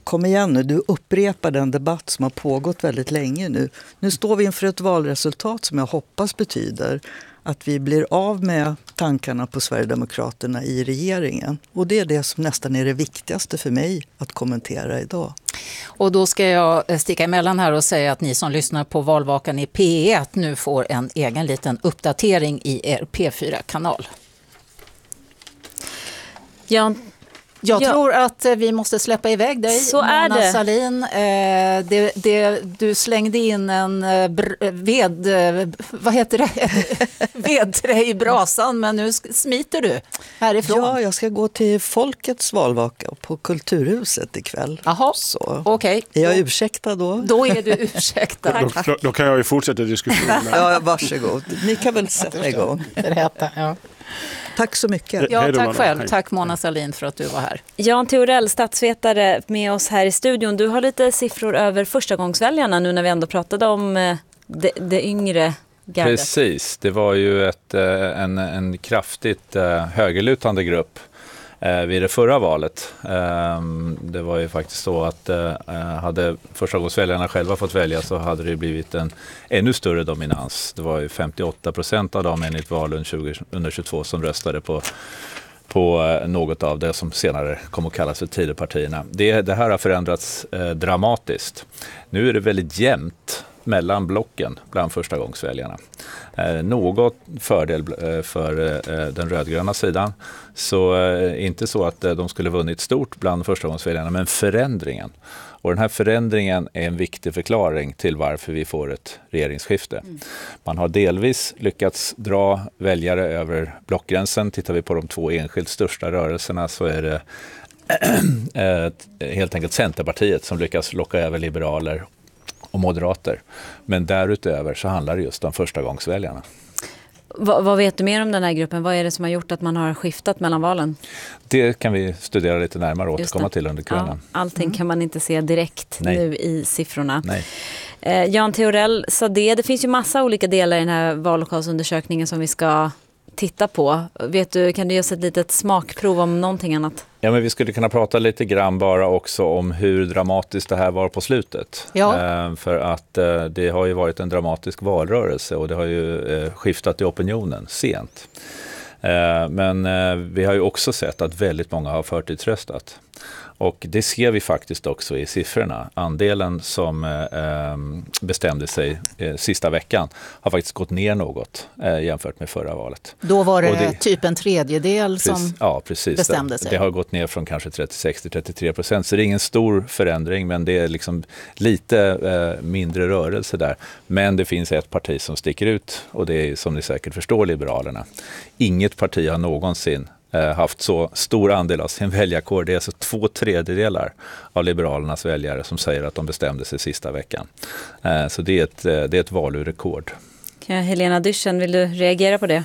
S4: kom igen nu, du upprepar den debatt som har pågått väldigt länge nu. Nu står vi inför ett valresultat som jag hoppas betyder att vi blir av med tankarna på Sverigedemokraterna i regeringen. Och det är det som nästan är det viktigaste för mig att kommentera idag.
S1: Och då ska jag sticka emellan här och säga att ni som lyssnar på Valvakan i P ett nu får en egen liten uppdatering i er P fyra-kanal.
S3: Ja.
S1: Jag
S3: ja.
S1: tror att vi måste släppa iväg dig,
S3: Så
S1: Mona
S3: är det.
S1: Sahlin. Eh, det, det, du slängde in en br- ved, vad heter det? vedträ i brasan, men nu smiter du härifrån.
S4: Ja, jag ska gå till Folkets valvaka på Kulturhuset ikväll.
S1: Jaha, okej.
S4: Är jag ursäktad då?
S1: Då är du ursäktad.
S6: Då, då, då kan jag ju fortsätta diskussionen.
S4: Ja, varsågod. Ni kan väl sätta igång.
S1: Berätta, ja.
S4: Tack så mycket.
S1: Ja, tack själv. Tack Mona Sahlin för att du var här.
S3: Jan Theorell, statsvetare med oss här i studion. Du har lite siffror över förstagångsväljarna nu när vi ändå pratade om det, det yngre gardet.
S9: Precis, det var ju ett, en, en kraftigt högerlutande grupp vid det förra valet. Det var ju faktiskt så att hade förstagångsväljarna själva fått välja så hade det blivit en ännu större dominans. Det var ju femtioåtta procent av dem enligt valen tjugo tjugotvå som röstade på, på något av det som senare kom att kallas för Tidöpartierna. Det, det här har förändrats dramatiskt. Nu är det väldigt jämnt mellan blocken bland förstagångsväljarna. Eh, något fördel eh, för eh, den rödgröna sidan. Så eh, inte så att eh, de skulle vunnit stort bland förstagångsväljarna, men förändringen. Och den här förändringen är en viktig förklaring till varför vi får ett regeringsskifte. Mm. Man har delvis lyckats dra väljare över blockgränsen. Tittar vi på de två enskilt största rörelserna så är det eh, helt enkelt Centerpartiet som lyckas locka över liberaler och moderater. Men därutöver så handlar det just om förstagångsväljarna.
S3: Va, vad vet du mer om den här gruppen? Vad är det som har gjort att man har skiftat mellan valen?
S9: Det kan vi studera lite närmare och återkomma till under kvällen.
S3: Ja, allting mm. kan man inte se direkt
S9: Nej.
S3: nu i siffrorna.
S9: Nej.
S3: Eh, Jan Theorell sa det. Det finns ju massa olika delar i den här vallokalsundersökningen som vi ska titta på. Vet du, kan du ge oss ett litet smakprov om någonting annat?
S9: Ja, men vi skulle kunna prata lite grann bara också om hur dramatiskt det här var på slutet.
S1: Ja.
S9: Eh, för att eh, det har ju varit en dramatisk valrörelse och det har ju eh, skiftat i opinionen sent. Eh, men eh, vi har ju också sett att väldigt många har förtidsröstat. Och det ser vi faktiskt också i siffrorna. Andelen som eh, bestämde sig eh, sista veckan har faktiskt gått ner något eh, jämfört med förra valet.
S1: Då var det,
S9: det
S1: typ en tredjedel
S9: precis,
S1: som
S9: ja, precis.
S1: bestämde sig.
S9: Det, det har gått ner från kanske trettiosex till trettiotre procent. Så det är ingen stor förändring, men det är liksom lite eh, mindre rörelse där. Men det finns ett parti som sticker ut och det är, som ni säkert förstår, Liberalerna. Inget parti har någonsin haft så stor andel av sin väljarkår. Det är alltså två tredjedelar av Liberalernas väljare som säger att de bestämde sig sista veckan. Så det är ett, det är ett valurrekord.
S3: Ja, Helena Dyrssen, vill du reagera på det?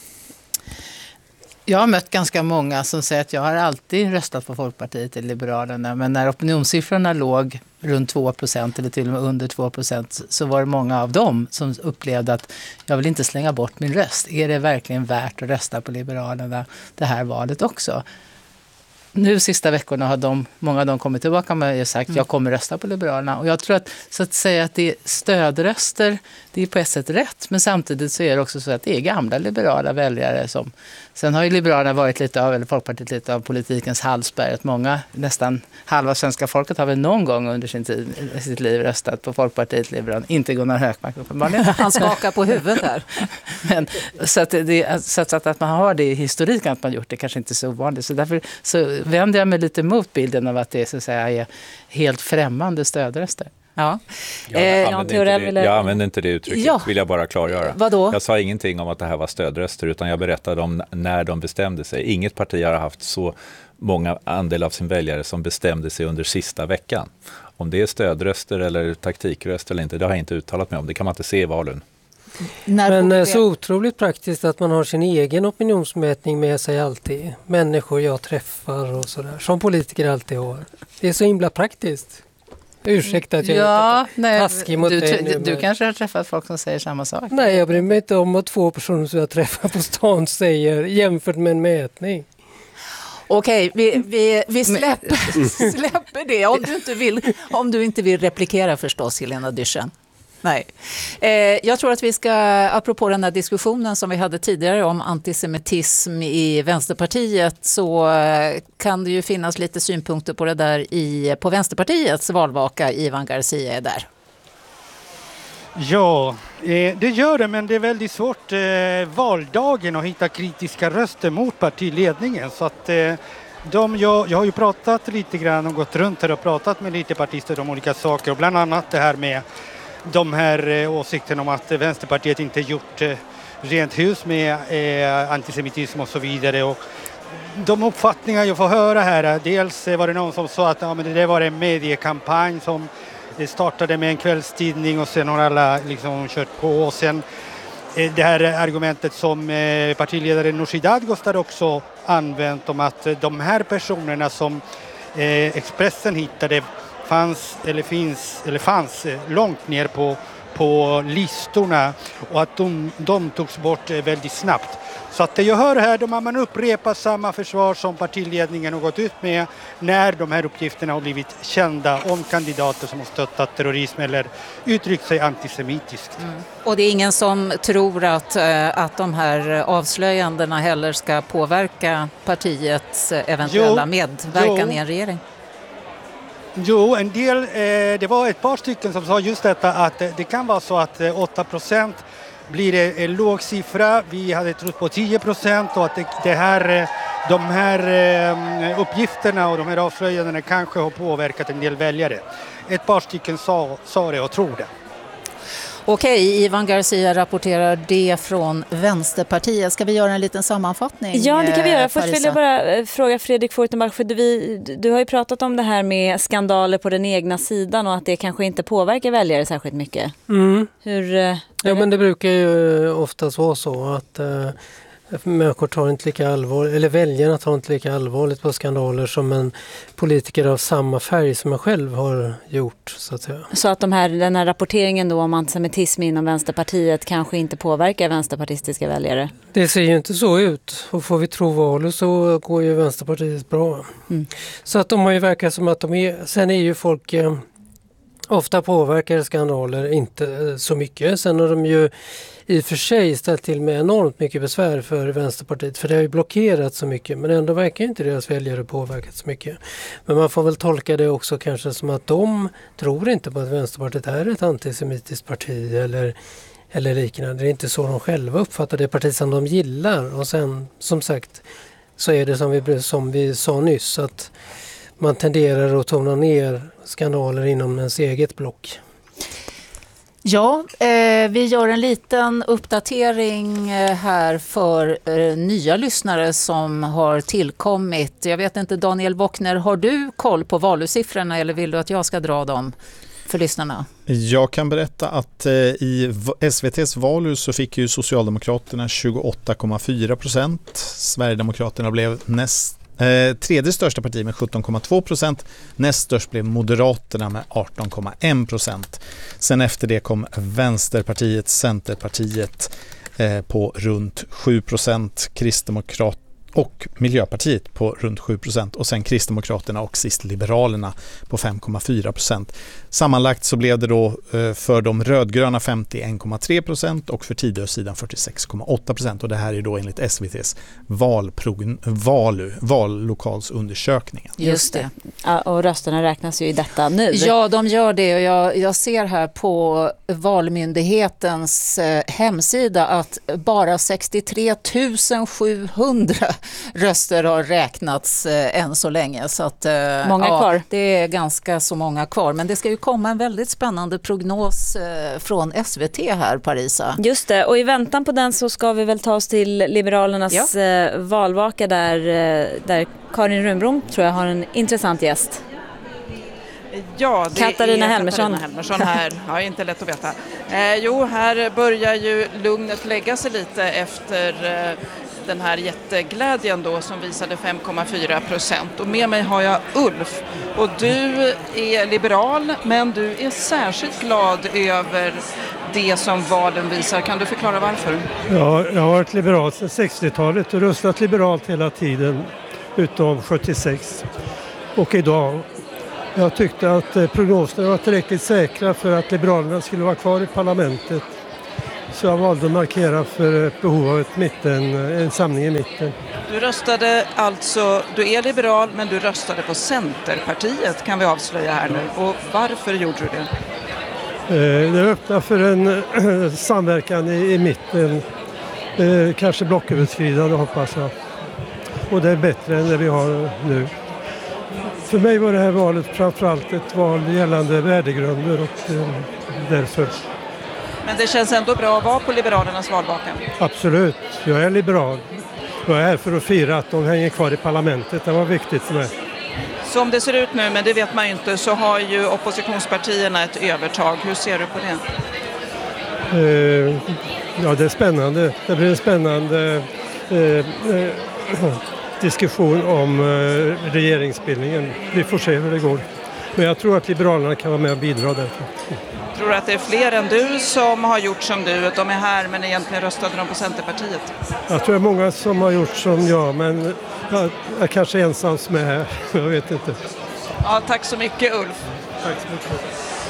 S2: Jag har mött ganska många som säger att jag har alltid röstat på Folkpartiet eller Liberalerna, men när opinionssiffrorna låg runt två procent eller till och med under två procent så var det många av dem som upplevde att jag vill inte slänga bort min röst. Är det verkligen värt att rösta på Liberalerna det här valet också? Nu sista veckorna har de, många av dem kommit tillbaka med och sagt att jag kommer rösta på Liberalerna. Och jag tror att, så att säga att det är stödröster, det är på ett sätt rätt. Men samtidigt så är det också så att det är gamla liberala väljare som... Sen har ju Liberalerna varit lite av, eller Folkpartiet lite av politikens halsberg. Att många, nästan halva svenska folket har väl någon gång under sin tid, sitt liv röstat på Folkpartiet, Liberalerna. Inte Gunnar Hökmark uppenbarligen.
S1: Han skakar på huvudet här.
S2: Men, så att, det, så att, att man har det i historiken att man gjort det kanske inte så ovanligt. Så därför så vänder jag mig lite mot bilden av att det så att säga är helt främmande stödröster.
S1: Ja.
S9: Jag, eh, använder inte det, ville... jag använder inte det uttrycket, ja. vill jag bara klargöra.
S1: Vadå?
S9: Jag sa ingenting om att det här var stödröster, utan jag berättade om när de bestämde sig. Inget parti har haft så många andel av sin väljare som bestämde sig under sista veckan. Om det är stödröster eller taktikröster eller inte, det har jag inte uttalat mig om. Det kan man inte se i valen.
S12: Men så otroligt praktiskt att man har sin egen opinionsmätning med sig alltid. Människor jag träffar och sådär, som politiker alltid har. Det är så himla praktiskt. Ursäkta att jag
S2: ja,
S12: är nej, taskig mot
S2: du,
S12: dig
S2: du,
S12: nu.
S2: Du kanske har träffat folk som säger samma sak.
S12: Nej, jag bryr mig inte om vad två personer som jag träffar på stan säger jämfört med en mätning.
S1: Okej, vi, vi, vi släpper, släpper det om du, inte vill, om du inte vill replikera förstås, Helena Dyrssen. Nej. Eh, jag tror att vi ska, apropå den här diskussionen som vi hade tidigare om antisemitism i Vänsterpartiet, så eh, kan det ju finnas lite synpunkter på det där i, på Vänsterpartiets valvaka. Ivan Garcia är där.
S13: Ja, eh, det gör det, men det är väldigt svårt eh, valdagen att hitta kritiska röster mot partiledningen. Så att eh, de, jag, jag har ju pratat lite grann och gått runt här och pratat med lite partister om olika saker. Och bland annat det här med de här eh, åsikterna om att Vänsterpartiet inte gjort eh, rent hus med eh, antisemitism och så vidare. Och de uppfattningar jag får höra här, dels var det någon som sa att ja, men det var en mediekampanj som det startade med en kvällstidning och sen har alla liksom kört på. Och sen eh, det här argumentet som eh, partiledaren Nooshi Dadgostar också använt om att eh, de här personerna som eh, Expressen hittade fanns eller finns eller fanns eh, långt ner på, på listorna och att de, de togs bort eh, väldigt snabbt. Så att det jag hör här, de har man upprepat samma försvar som partiledningen har gått ut med när de här uppgifterna har blivit kända om kandidater som har stöttat terrorism eller uttryckt sig antisemitiskt. Mm.
S1: Och det är ingen som tror att, att de här avslöjandena heller ska påverka partiets eventuella jo, medverkan jo. i en regering?
S13: Jo, en del, eh, det var ett par stycken som sa just detta att eh, det kan vara så att eh, åtta procent blir det en låg siffra. Vi hade trott på tio procent och att det, det här, de här eh, uppgifterna och de här avslöjandena kanske har påverkat en del väljare. Ett par stycken sa, sa det och tror det.
S1: Okej, Ivan Garcia rapporterar det från Vänsterpartiet. Ska vi göra en liten sammanfattning?
S3: Ja, det kan vi göra. Först vill jag bara fråga Fredrik Furtenbach, för du, du har ju pratat om det här med skandaler på den egna sidan och att det kanske inte påverkar väljare särskilt mycket.
S12: Mm.
S3: Hur,
S12: ja, men det brukar ju oftast vara så att uh, människor tar inte lika allvarligt, eller väljarna tar inte lika allvarligt på skandaler som en politiker av samma färg som jag själv har gjort, så att säga.
S3: Så att de här, den här rapporteringen då om antisemitism inom Vänsterpartiet kanske inte påverkar vänsterpartistiska väljare?
S12: Det ser ju inte så ut, och får vi tro valet så går ju Vänsterpartiet bra. Mm. Så att de har ju verkat som att de är, sen är ju folk eh, ofta påverkar skandaler inte så mycket. Sen har de ju i och för sig ställt till med enormt mycket besvär för Vänsterpartiet, för det har ju blockerat så mycket, men ändå verkar inte deras väljare påverkat så mycket. Men man får väl tolka det också kanske som att de tror inte på att Vänsterpartiet är ett antisemitiskt parti eller, eller liknande. Det är inte så de själva uppfattar det parti som de gillar. Och sen, som sagt, så är det som vi, som vi sa nyss, att man tenderar att tona ner skandaler inom ens eget block.
S1: Ja, eh, vi gör en liten uppdatering här för eh, nya lyssnare som har tillkommit. Jag vet inte, Daniel Wockner, har du koll på valsiffrorna eller vill du att jag ska dra dem för lyssnarna? Jag
S5: kan berätta att eh, i S V T:s valhus så fick ju Socialdemokraterna tjugoåtta komma fyra procent. Sverigedemokraterna blev näst Eh, tredje största parti med sjutton komma två procent. Näst störst blev Moderaterna med arton komma en procent. Sen efter det kom Vänsterpartiet, Centerpartiet eh, på runt sju procent. Kristdemokrat och Miljöpartiet på runt sju procent. Och sen Kristdemokraterna och sist Liberalerna på fem komma fyra procent. Sammanlagt så blev det då eh, för de rödgröna femtioen komma tre procent och för Tidösidan fyrtiosex komma åtta procent. Och det här är då enligt S V T:s valprogn- valu, vallokalsundersökningen.
S3: Just det. Ja, och rösterna räknas ju i detta nu.
S1: Ja, de gör det. Och jag, jag ser här på Valmyndighetens eh, hemsida att bara sextiotre tusen sjuhundra röster har räknats eh, än så länge. Så att, eh,
S3: många
S1: ja,
S3: kvar.
S1: Det är ganska så många kvar. Men det ska ju komma en väldigt spännande prognos eh, från S V T här, Parisa.
S3: Just det, och i väntan på den så ska vi väl ta oss till Liberalernas ja. eh, valvaka där, eh, där Karin Rundblom tror jag har en intressant gäst.
S14: Ja, det
S3: Katarina
S14: är
S3: Helmersson.
S14: Katarina Helmersson här. Ja, inte lätt att veta. Eh, jo, här börjar ju lugnet lägga sig lite efter eh, den här jätteglädjen då som visade fem komma fyra procent. Och med mig har jag Ulf. Och du är liberal, men du är särskilt glad över det som valen visar. Kan du förklara varför?
S15: Ja, jag har varit liberal sedan sextiotalet och röstat liberalt hela tiden. utom sjuttiosex och idag. Jag tyckte att prognoserna var tillräckligt säkra för att Liberalerna skulle vara kvar i parlamentet. Så jag valde att markera för ett behov av ett mitten, en samling i mitten.
S14: Du röstade alltså, du är liberal men du röstade på Centerpartiet kan vi avslöja här nu. Och varför gjorde du det?
S15: Det öppnar för en samverkan i, i mitten, kanske blocköverskridande hoppas jag. Och det är bättre än det vi har nu. För mig var det här valet framförallt ett val gällande värdegrunder och därför.
S14: Men det känns ändå bra att vara på Liberalernas valvakan?
S15: Absolut, jag är liberal. Jag är här för att fira att de hänger kvar i parlamentet, det var viktigt för mig.
S14: Som det ser ut nu, men det vet man ju inte, så har ju oppositionspartierna ett övertag. Hur ser du på det?
S15: Eh, ja, det är spännande. Det blir en spännande eh, eh, diskussion om eh, regeringsbildningen. Vi får se hur det går. Men jag tror att Liberalerna kan vara med och bidra därför.
S14: Tror du att det är fler än du som har gjort som du? Att de är här men egentligen röstade de på Centerpartiet?
S15: Jag tror det är många som har gjort som jag, men jag är kanske ensam som är här. Jag vet inte.
S14: Ja, tack så mycket Ulf.
S15: Tack så mycket.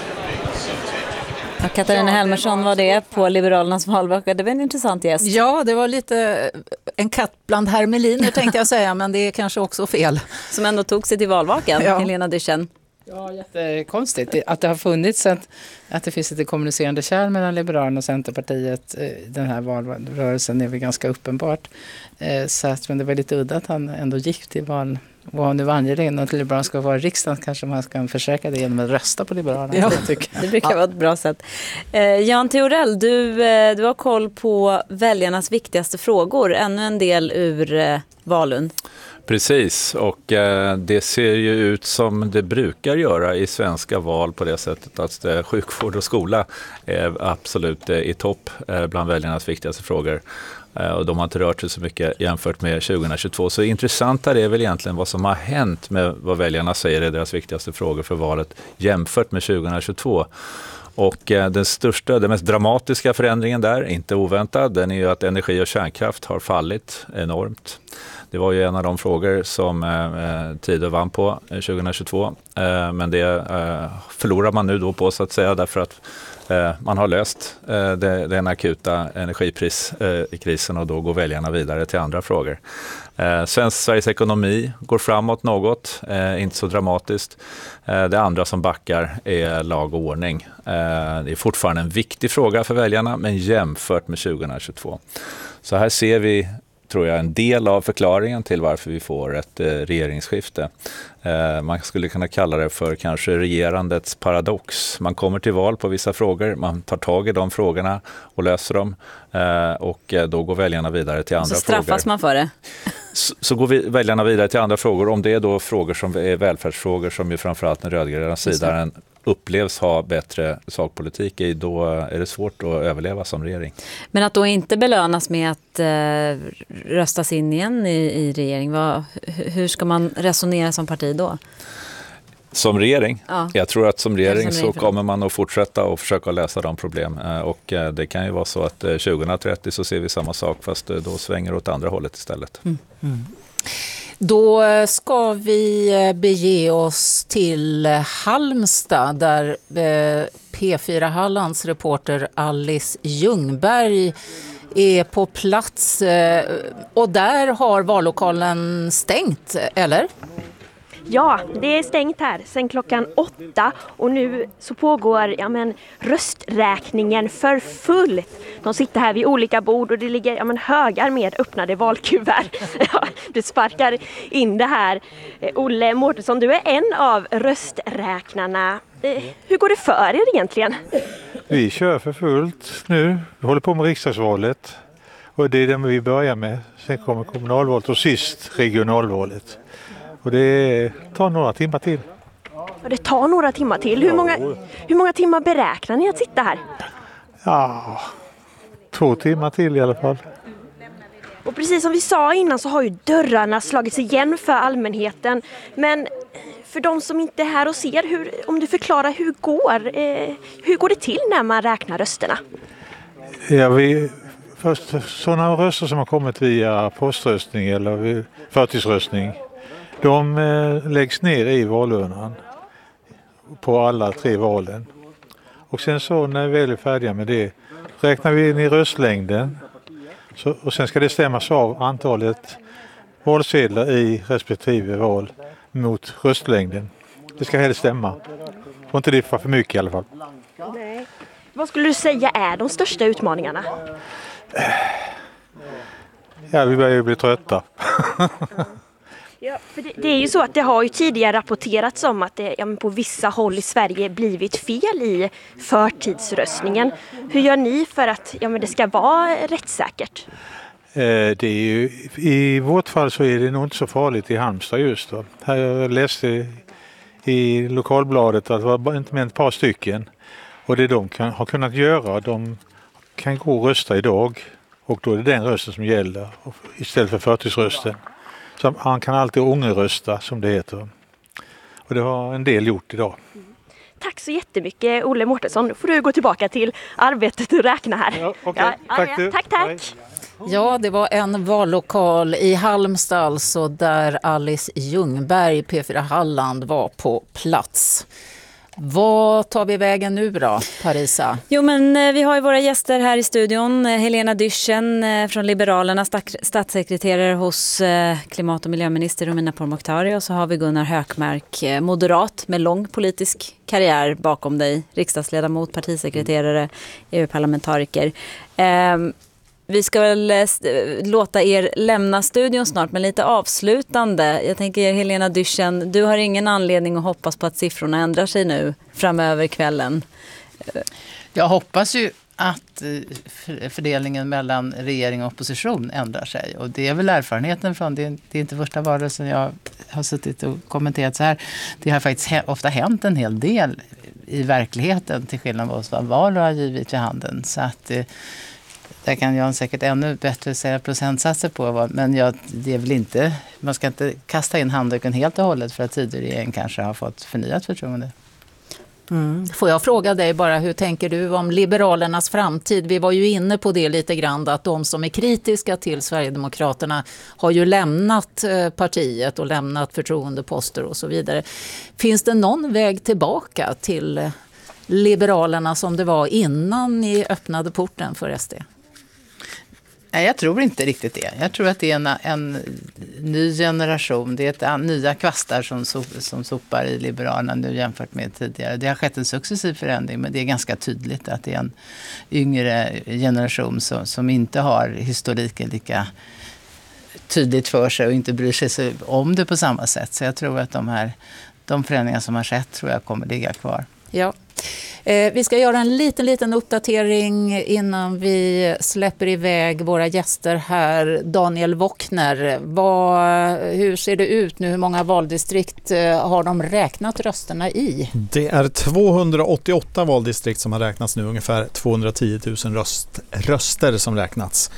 S3: Ja, Katarina Helmersson var det på Liberalernas valvaka. Det var en intressant gäst.
S1: Ja, det var lite en katt bland hermeliner tänkte jag säga, men det är kanske också fel.
S3: Som ändå tog sig till valvakan,
S1: ja.
S3: Helena Dychen.
S2: Ja, jättekonstigt att det har funnits att, att det finns ett kommunicerande kärl mellan Liberalerna och Centerpartiet. Den här valrörelsen är väl ganska uppenbart. Så att, men det var lite udda att han ändå gick till val. Vad han nu angelägen att Liberalerna ska vara i riksdagen, kanske man ska försöka det genom att rösta på Liberalerna.
S3: Ja, det brukar vara ett bra sätt. Eh, Jan Theorell, du, eh, du har koll på väljarnas viktigaste frågor. Ännu en del ur eh, Valun.
S9: Precis, och eh, det ser ju ut som det brukar göra i svenska val på det sättet att eh, sjukvård och skola är absolut eh, i topp eh, bland väljarnas viktigaste frågor. Eh, och de har inte rört sig så mycket jämfört med tjugohundratjugotvå. Så intressantare är väl egentligen vad som har hänt med vad väljarna säger är deras viktigaste frågor för valet jämfört med tjugohundratjugotvå. Och eh, den största, den mest dramatiska förändringen där, inte oväntad, den är ju att energi och kärnkraft har fallit enormt. Det var ju en av de frågor som eh, Tidö vann på tjugohundratjugotvå. Eh, men det eh, förlorar man nu då på så att säga därför att eh, man har löst eh, det, den akuta energikrisen eh, och då går väljarna vidare till andra frågor. Eh, Svensk, Sveriges ekonomi går framåt något, eh, inte så dramatiskt. Eh, det andra som backar är lag och ordning. Eh, det är fortfarande en viktig fråga för väljarna men jämfört med tjugohundratjugotvå. Så här ser vi tror jag en del av förklaringen till varför vi får ett eh, regeringsskifte. Eh, man skulle kunna kalla det för kanske regerandets paradox. Man kommer till val på vissa frågor, man tar tag i de frågorna och löser dem eh, och eh, då går väljarna vidare till andra frågor.
S3: Så straffas
S9: frågor.
S3: man för det?
S9: Så, så går vi, väljarna vidare till andra frågor. Om det är då frågor som är välfärdsfrågor som ju framförallt den rödgröna sidan upplevs ha bättre sakpolitik i, då är det svårt att överleva som regering.
S3: Men att då inte belönas med att eh, röstas in igen i, i regering, vad, hur ska man resonera som parti då?
S9: Som regering?
S3: Ja.
S9: Jag tror att som regering,
S3: som regering
S9: så kommer man att fortsätta och försöka lösa de problem. Och det kan ju vara så att tjugohundratrettio så ser vi samma sak fast då svänger åt andra hållet istället.
S1: Mm. Mm. Då ska vi bege oss till Halmstad där P fyra Hallands reporter Alice Ljungberg är på plats. Och där har vallokalen stängt, eller?
S16: Ja, det är stängt här sedan klockan åtta och nu så pågår ja, men, rösträkningen för fullt. De sitter här vid olika bord och det ligger ja, men, högar med öppnade valkuvert. Ja, du sparkar in det här. Olle Mårtensson, du är en av rösträknarna. Hur går det för er egentligen?
S17: Vi kör för fullt nu. Vi håller på med riksdagsvalet och det är det vi börjar med. Sen kommer kommunalvalet och sist regionalvalet. Och det tar några timmar till.
S16: Och det tar några timmar till. Hur många, hur många timmar beräknar ni att sitta här?
S17: Ja, två timmar till i alla fall.
S16: Och precis som vi sa innan så har ju dörrarna slagits igen för allmänheten. Men för de som inte är här och ser, hur, om du förklarar hur går, eh, hur går det till när man räknar rösterna?
S17: Ja, vi, först sådana röster som har kommit via poströstning eller förtidsröstning. De eh, läggs ner i valurnan på alla tre valen. Och sen så när vi väl är färdiga med det räknar vi in i röstlängden. Så, och sen ska det stämmas av antalet valsedlar i respektive val mot röstlängden. Det ska helst stämma. Och inte det för för mycket i alla fall.
S16: Nej. Vad skulle du säga är de största utmaningarna?
S17: Ja, vi börjar ju bli trötta.
S16: Ja, för det, det är ju så att det har ju tidigare rapporterats om att det ja, men på vissa håll i Sverige blivit fel i förtidsröstningen. Hur gör ni för att ja, men det ska vara rättssäkert?
S17: Eh, det är ju, i vårt fall så är det nog inte så farligt i Halmstad just då. Här jag läste i lokalbladet att det var inte mer än ett par stycken. Och det de kan, har kunnat göra, de kan gå och rösta idag. Och då är det den rösten som gäller istället för förtidsrösten. Så han kan alltid ångerrösta som det heter. Och det har en del gjort idag.
S16: Tack så jättemycket Olle Mårtensson. Nu får du gå tillbaka till arbetet och räkna här.
S17: Ja, okay. ja, tack,
S16: ja, tack, tack.
S1: Ja, det var en vallokal i Halmstad alltså, där Alice Ljungberg, P fyra Halland, var på plats. Vad tar vi vägen nu då, Parisa?
S3: Jo, men vi har ju våra gäster här i studion. Helena Dyrssen från Liberalerna, statssekreterare hos klimat- och miljöminister Romina Pourmokhtari. Och så har vi Gunnar Hökmark, moderat med lång politisk karriär bakom dig. Riksdagsledamot, partisekreterare, E U-parlamentariker. Ehm, Vi ska väl låta er lämna studion snart, men lite avslutande. Jag tänker Helena Dyrssen, du har ingen anledning att hoppas på att siffrorna ändrar sig nu framöver kvällen.
S2: Jag hoppas ju att fördelningen mellan regering och opposition ändrar sig. Och det är väl erfarenheten från, det är, det är inte första valrörelsen jag har suttit och kommenterat så här. Det har faktiskt ofta hänt en hel del i verkligheten till skillnad mot vad val har givit vid handen. Så att där kan jag säkert ännu bättre säga procentsatser på. Men jag, det är väl inte, man ska inte kasta in handduken helt och hållet för att tidigare regeringen kanske har fått förnyat förtroende.
S1: Mm. Får jag fråga dig bara, hur tänker du om Liberalernas framtid? Vi var ju inne på det lite grann, att de som är kritiska till Sverigedemokraterna har ju lämnat partiet och lämnat förtroendeposter och så vidare. Finns det någon väg tillbaka till Liberalerna som det var innan ni öppnade porten för S D?
S2: Nej, jag tror inte riktigt det. Jag tror att det är en, en ny generation. Det är ett, en, nya kvastar som, som sopar i Liberalerna nu jämfört med tidigare. Det har skett en successiv förändring, men det är ganska tydligt att det är en yngre generation som, som inte har historiken lika tydligt för sig och inte bryr sig om det på samma sätt. Så jag tror att de här de förändringar som har skett tror jag kommer ligga kvar.
S1: Ja. Eh, vi ska göra en liten, liten uppdatering innan vi släpper iväg våra gäster här. Daniel Wockner, vad, hur ser det ut nu? Hur många valdistrikt eh, har de räknat rösterna i?
S5: Det är tvåhundraåttioåtta valdistrikt som har räknats nu, ungefär tvåhundratio tusen röst, röster som räknats.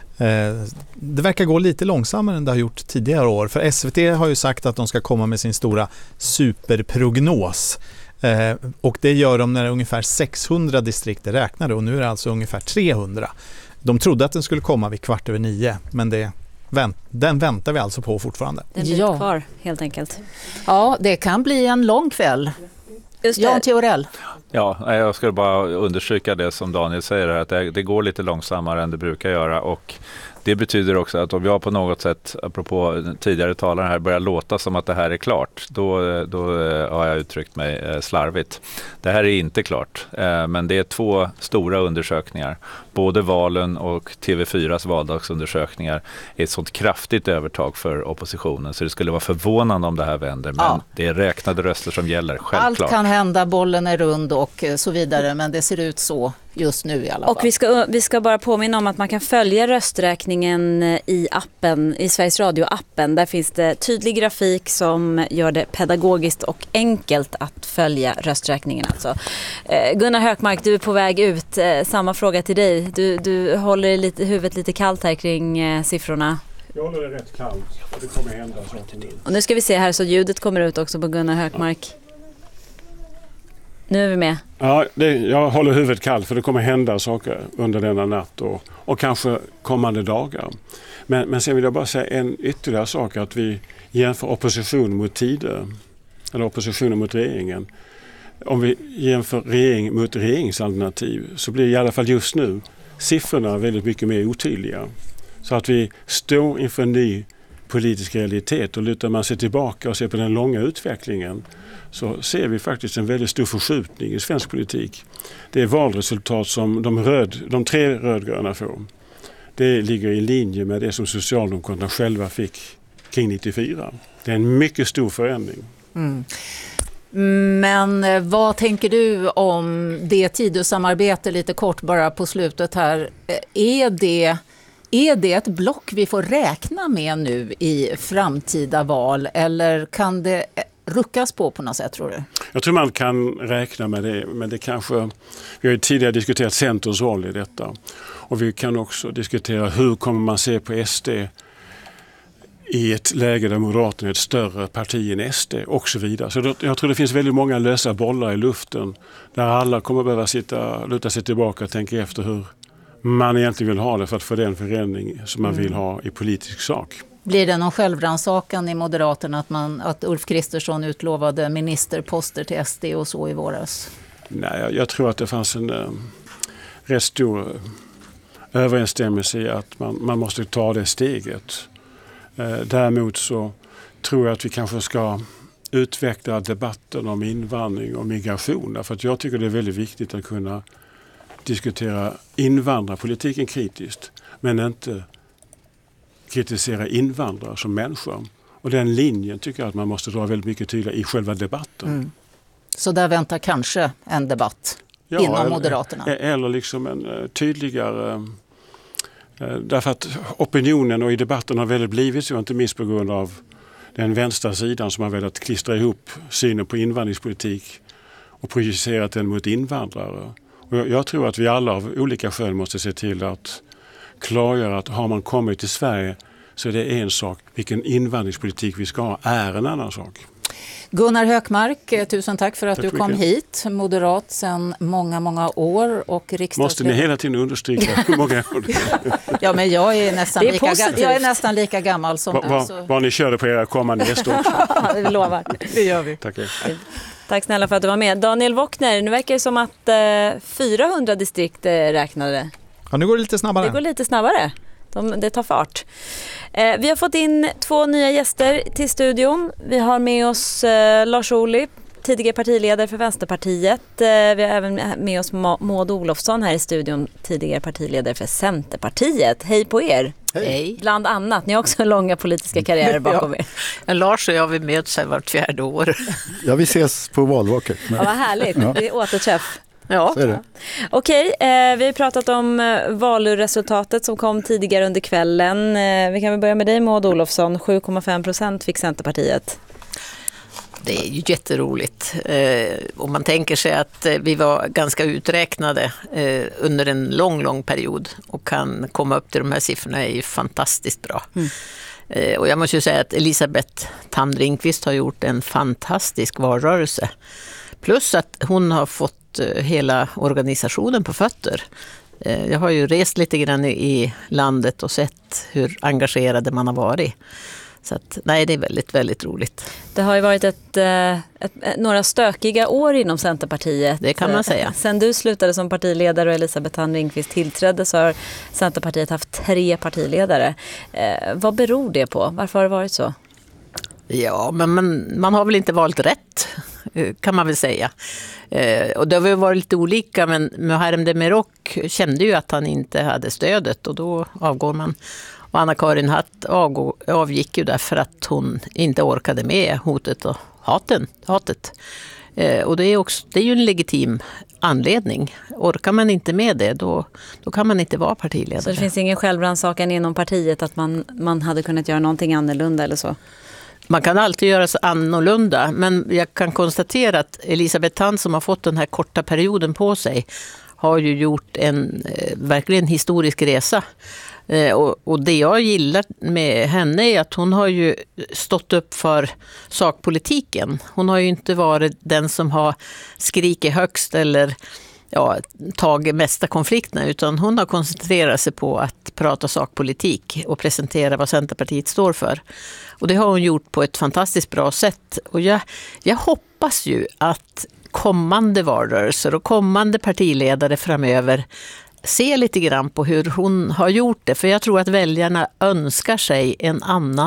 S5: Det verkar gå lite långsammare än det har gjort tidigare år. För S V T har ju sagt att de ska komma med sin stora superprognos. Eh, och det gör de när ungefär sexhundra distrikt är räknade, och nu är det alltså ungefär trehundra. De trodde att den skulle komma vid kvart över nio, men det, vänt, den väntar vi alltså på fortfarande.
S3: Den blir ja. kvar helt enkelt.
S1: Ja, det kan bli en lång kväll. Jan Theorell.
S9: Ja, jag skulle bara undersöka det som Daniel säger här, att det, det går lite långsammare än det brukar göra, och det betyder också att om jag på något sätt, apropå tidigare talare här, börjar låta som att det här är klart, då, då har jag uttryckt mig slarvigt. Det här är inte klart, men det är två stora undersökningar. Både valen och T V fyras valdagsundersökningar är ett sånt kraftigt övertag för oppositionen, så det skulle vara förvånande om det här vänder, men ja. det är räknade röster som gäller, självklart.
S1: Allt kan hända, bollen är rund och så vidare, men det ser ut så just nu i alla fall.
S3: Och vi ska, vi ska bara påminna om att man kan följa rösträkningen i appen, i Sveriges Radio-appen. Där finns det tydlig grafik som gör det pedagogiskt och enkelt att följa rösträkningen. Alltså. Gunnar Hökmark, du är på väg ut. Samma fråga till dig. Du, du håller lite, huvudet lite kallt här kring siffrorna.
S6: Jag håller det rätt kallt. Det kommer hända saker nu.
S3: Och nu ska vi se här så ljudet kommer ut också på Gunnar Hökmark. Nu är vi med.
S6: Ja, det, jag håller huvudet kallt för det kommer hända saker under denna natt och, och kanske kommande dagar. Men, men sen vill jag bara säga en ytterligare sak, att vi jämför opposition mot tider, eller oppositionen mot regeringen. Om vi jämför regering mot regeringsalternativ så blir i alla fall just nu siffrorna väldigt mycket mer otydliga. Så att vi står inför en ny politisk realitet, och lutar man sig tillbaka och ser på den långa utvecklingen så ser vi faktiskt en väldigt stor förskjutning i svensk politik. Det är valresultat som de, röd, de tre rödgröna får. Det ligger i linje med det som Socialdemokraterna själva fick kring nittiofyra. Det är en mycket stor förändring.
S1: Mm. Men vad tänker du om det Tidösamarbete, lite kort bara på slutet här? Är det, är det ett block vi får räkna med nu i framtida val, eller kan det ruckas på på något sätt, tror du?
S6: Jag tror man kan räkna med det, men det kanske, vi har ju tidigare diskuterat Centerns roll i detta, och vi kan också diskutera hur kommer man se på S D i ett läge där Moderaterna är ett större parti än S D och så vidare. Så jag tror det finns väldigt många lösa bollar i luften där alla kommer behöva sitta, luta sig tillbaka och tänka efter hur man egentligen vill ha det för att få den förändring som man vill ha i politisk sak.
S1: Blir det någon självrannsakan i Moderaterna att, man, att Ulf Kristersson utlovade ministerposter till S D och så i våras?
S6: Nej, jag, jag tror att det fanns en eh, rätt stor överensstämmelse i att man, man måste ta det steget. Eh, däremot så tror jag att vi kanske ska utveckla debatten om invandring och migration. För att jag tycker det är väldigt viktigt att kunna diskutera invandrarpolitiken kritiskt, men inte kritisera invandrare som människor. Och den linjen tycker jag att man måste dra väldigt mycket tydligare i själva debatten.
S1: Mm. Så där väntar kanske en debatt ja, inom
S6: eller,
S1: Moderaterna?
S6: Eller liksom en uh, tydligare... Uh, därför att opinionen och i debatten har väldigt blivit så, inte minst på grund av den vänstra sidan som har velat klistra ihop synen på invandringspolitik och projicerat den mot invandrare. Och jag, jag tror att vi alla av olika skäl måste se till att klargöra att har man kommit till Sverige så är det en sak. Vilken invandringspolitik vi ska ha är en annan sak.
S1: Gunnar Hökmark, tusen tack för att tack du kom
S6: mycket.
S1: hit. Moderat sedan många, många år. Och
S6: Måste ni hela tiden understryka hur många år?
S1: Ja, men jag är nästan, är lika, ga- jag är nästan lika gammal som
S6: va,
S1: du.
S6: Va,
S1: Så.
S6: Vad ni körde på era kommande gäster också.
S3: Vi lovar.
S1: Det gör vi.
S6: Tack.
S3: Tack snälla för att du var med. Daniel Wockner, nu verkar det som att eh, fyrahundra distrikt eh, räknade.
S5: Ja, nu går det lite snabbare.
S3: Det går lite snabbare. De, det tar fart. Eh, vi har fått in två nya gäster till studion. Vi har med oss eh, Lars Ohly, tidigare partiledare för Vänsterpartiet. Eh, vi har även med oss Ma- Maud Olofsson här i studion, tidigare partiledare för Centerpartiet. Hej på er!
S18: Hej.
S3: Bland annat, ni har också långa politiska karriärer bakom er.
S18: Ja, Lars och jag, vi möts här vart fjärde år.
S19: Ja, vi ses på valvaket.
S3: Ja, vad härligt,
S19: Ja.
S3: det är återträff.
S18: Ja.
S19: Så är det.
S3: Okej, eh, vi har pratat om eh, valresultatet som kom tidigare under kvällen. Eh, vi kan väl börja med dig, Maud Olofsson. sju komma fem procent fick Centerpartiet.
S18: Det är ju jätteroligt. Eh, om man tänker sig att eh, vi var ganska uträknade eh, under en lång, lång period och kan komma upp till de här siffrorna är ju fantastiskt bra. Mm. Eh, och jag måste ju säga att Elisabeth Thand Ringqvist har gjort en fantastisk valrörelse. Plus att hon har fått hela organisationen på fötter. Jag har ju rest lite grann i landet och sett hur engagerade man har varit. Så att, nej, det är väldigt, väldigt roligt.
S3: Det har ju varit ett, ett, ett, några stökiga år inom Centerpartiet.
S18: Det kan man säga.
S3: Sen du slutade som partiledare och Elisabeth Thand Ringqvist tillträdde så har Centerpartiet haft tre partiledare. Eh, vad beror det på? Varför har det varit så?
S18: Ja, men man, man har väl inte valt rätt, kan man väl säga. Eh, och det har väl varit lite olika, men Muharrem Demirok kände ju att han inte hade stödet och då avgår man. Och Anna-Karin Hatt avgår, avgick ju därför att hon inte orkade med hotet och haten, hatet. Eh, och det är, också, det är ju en legitim anledning. Orkar man inte med det, då, då kan man inte vara partiledare.
S3: Så det finns ingen självrannsakan inom partiet att man, man hade kunnat göra någonting annorlunda eller så?
S18: Man kan alltid göra så annorlunda, men jag kan konstatera att Elisabeth Thand som har fått den här korta perioden på sig har ju gjort en eh, verkligen historisk resa. Och, och det jag gillar med henne är att hon har ju stått upp för sakpolitiken. Hon har ju inte varit den som har skrikit högst eller ja, tagit mesta konflikterna, utan hon har koncentrerat sig på att prata sakpolitik och presentera vad Centerpartiet står för. Och det har hon gjort på ett fantastiskt bra sätt. Och jag, jag hoppas ju att kommande valrörelser och kommande partiledare framöver se lite grann på hur hon har gjort det. För jag tror att väljarna önskar sig en annan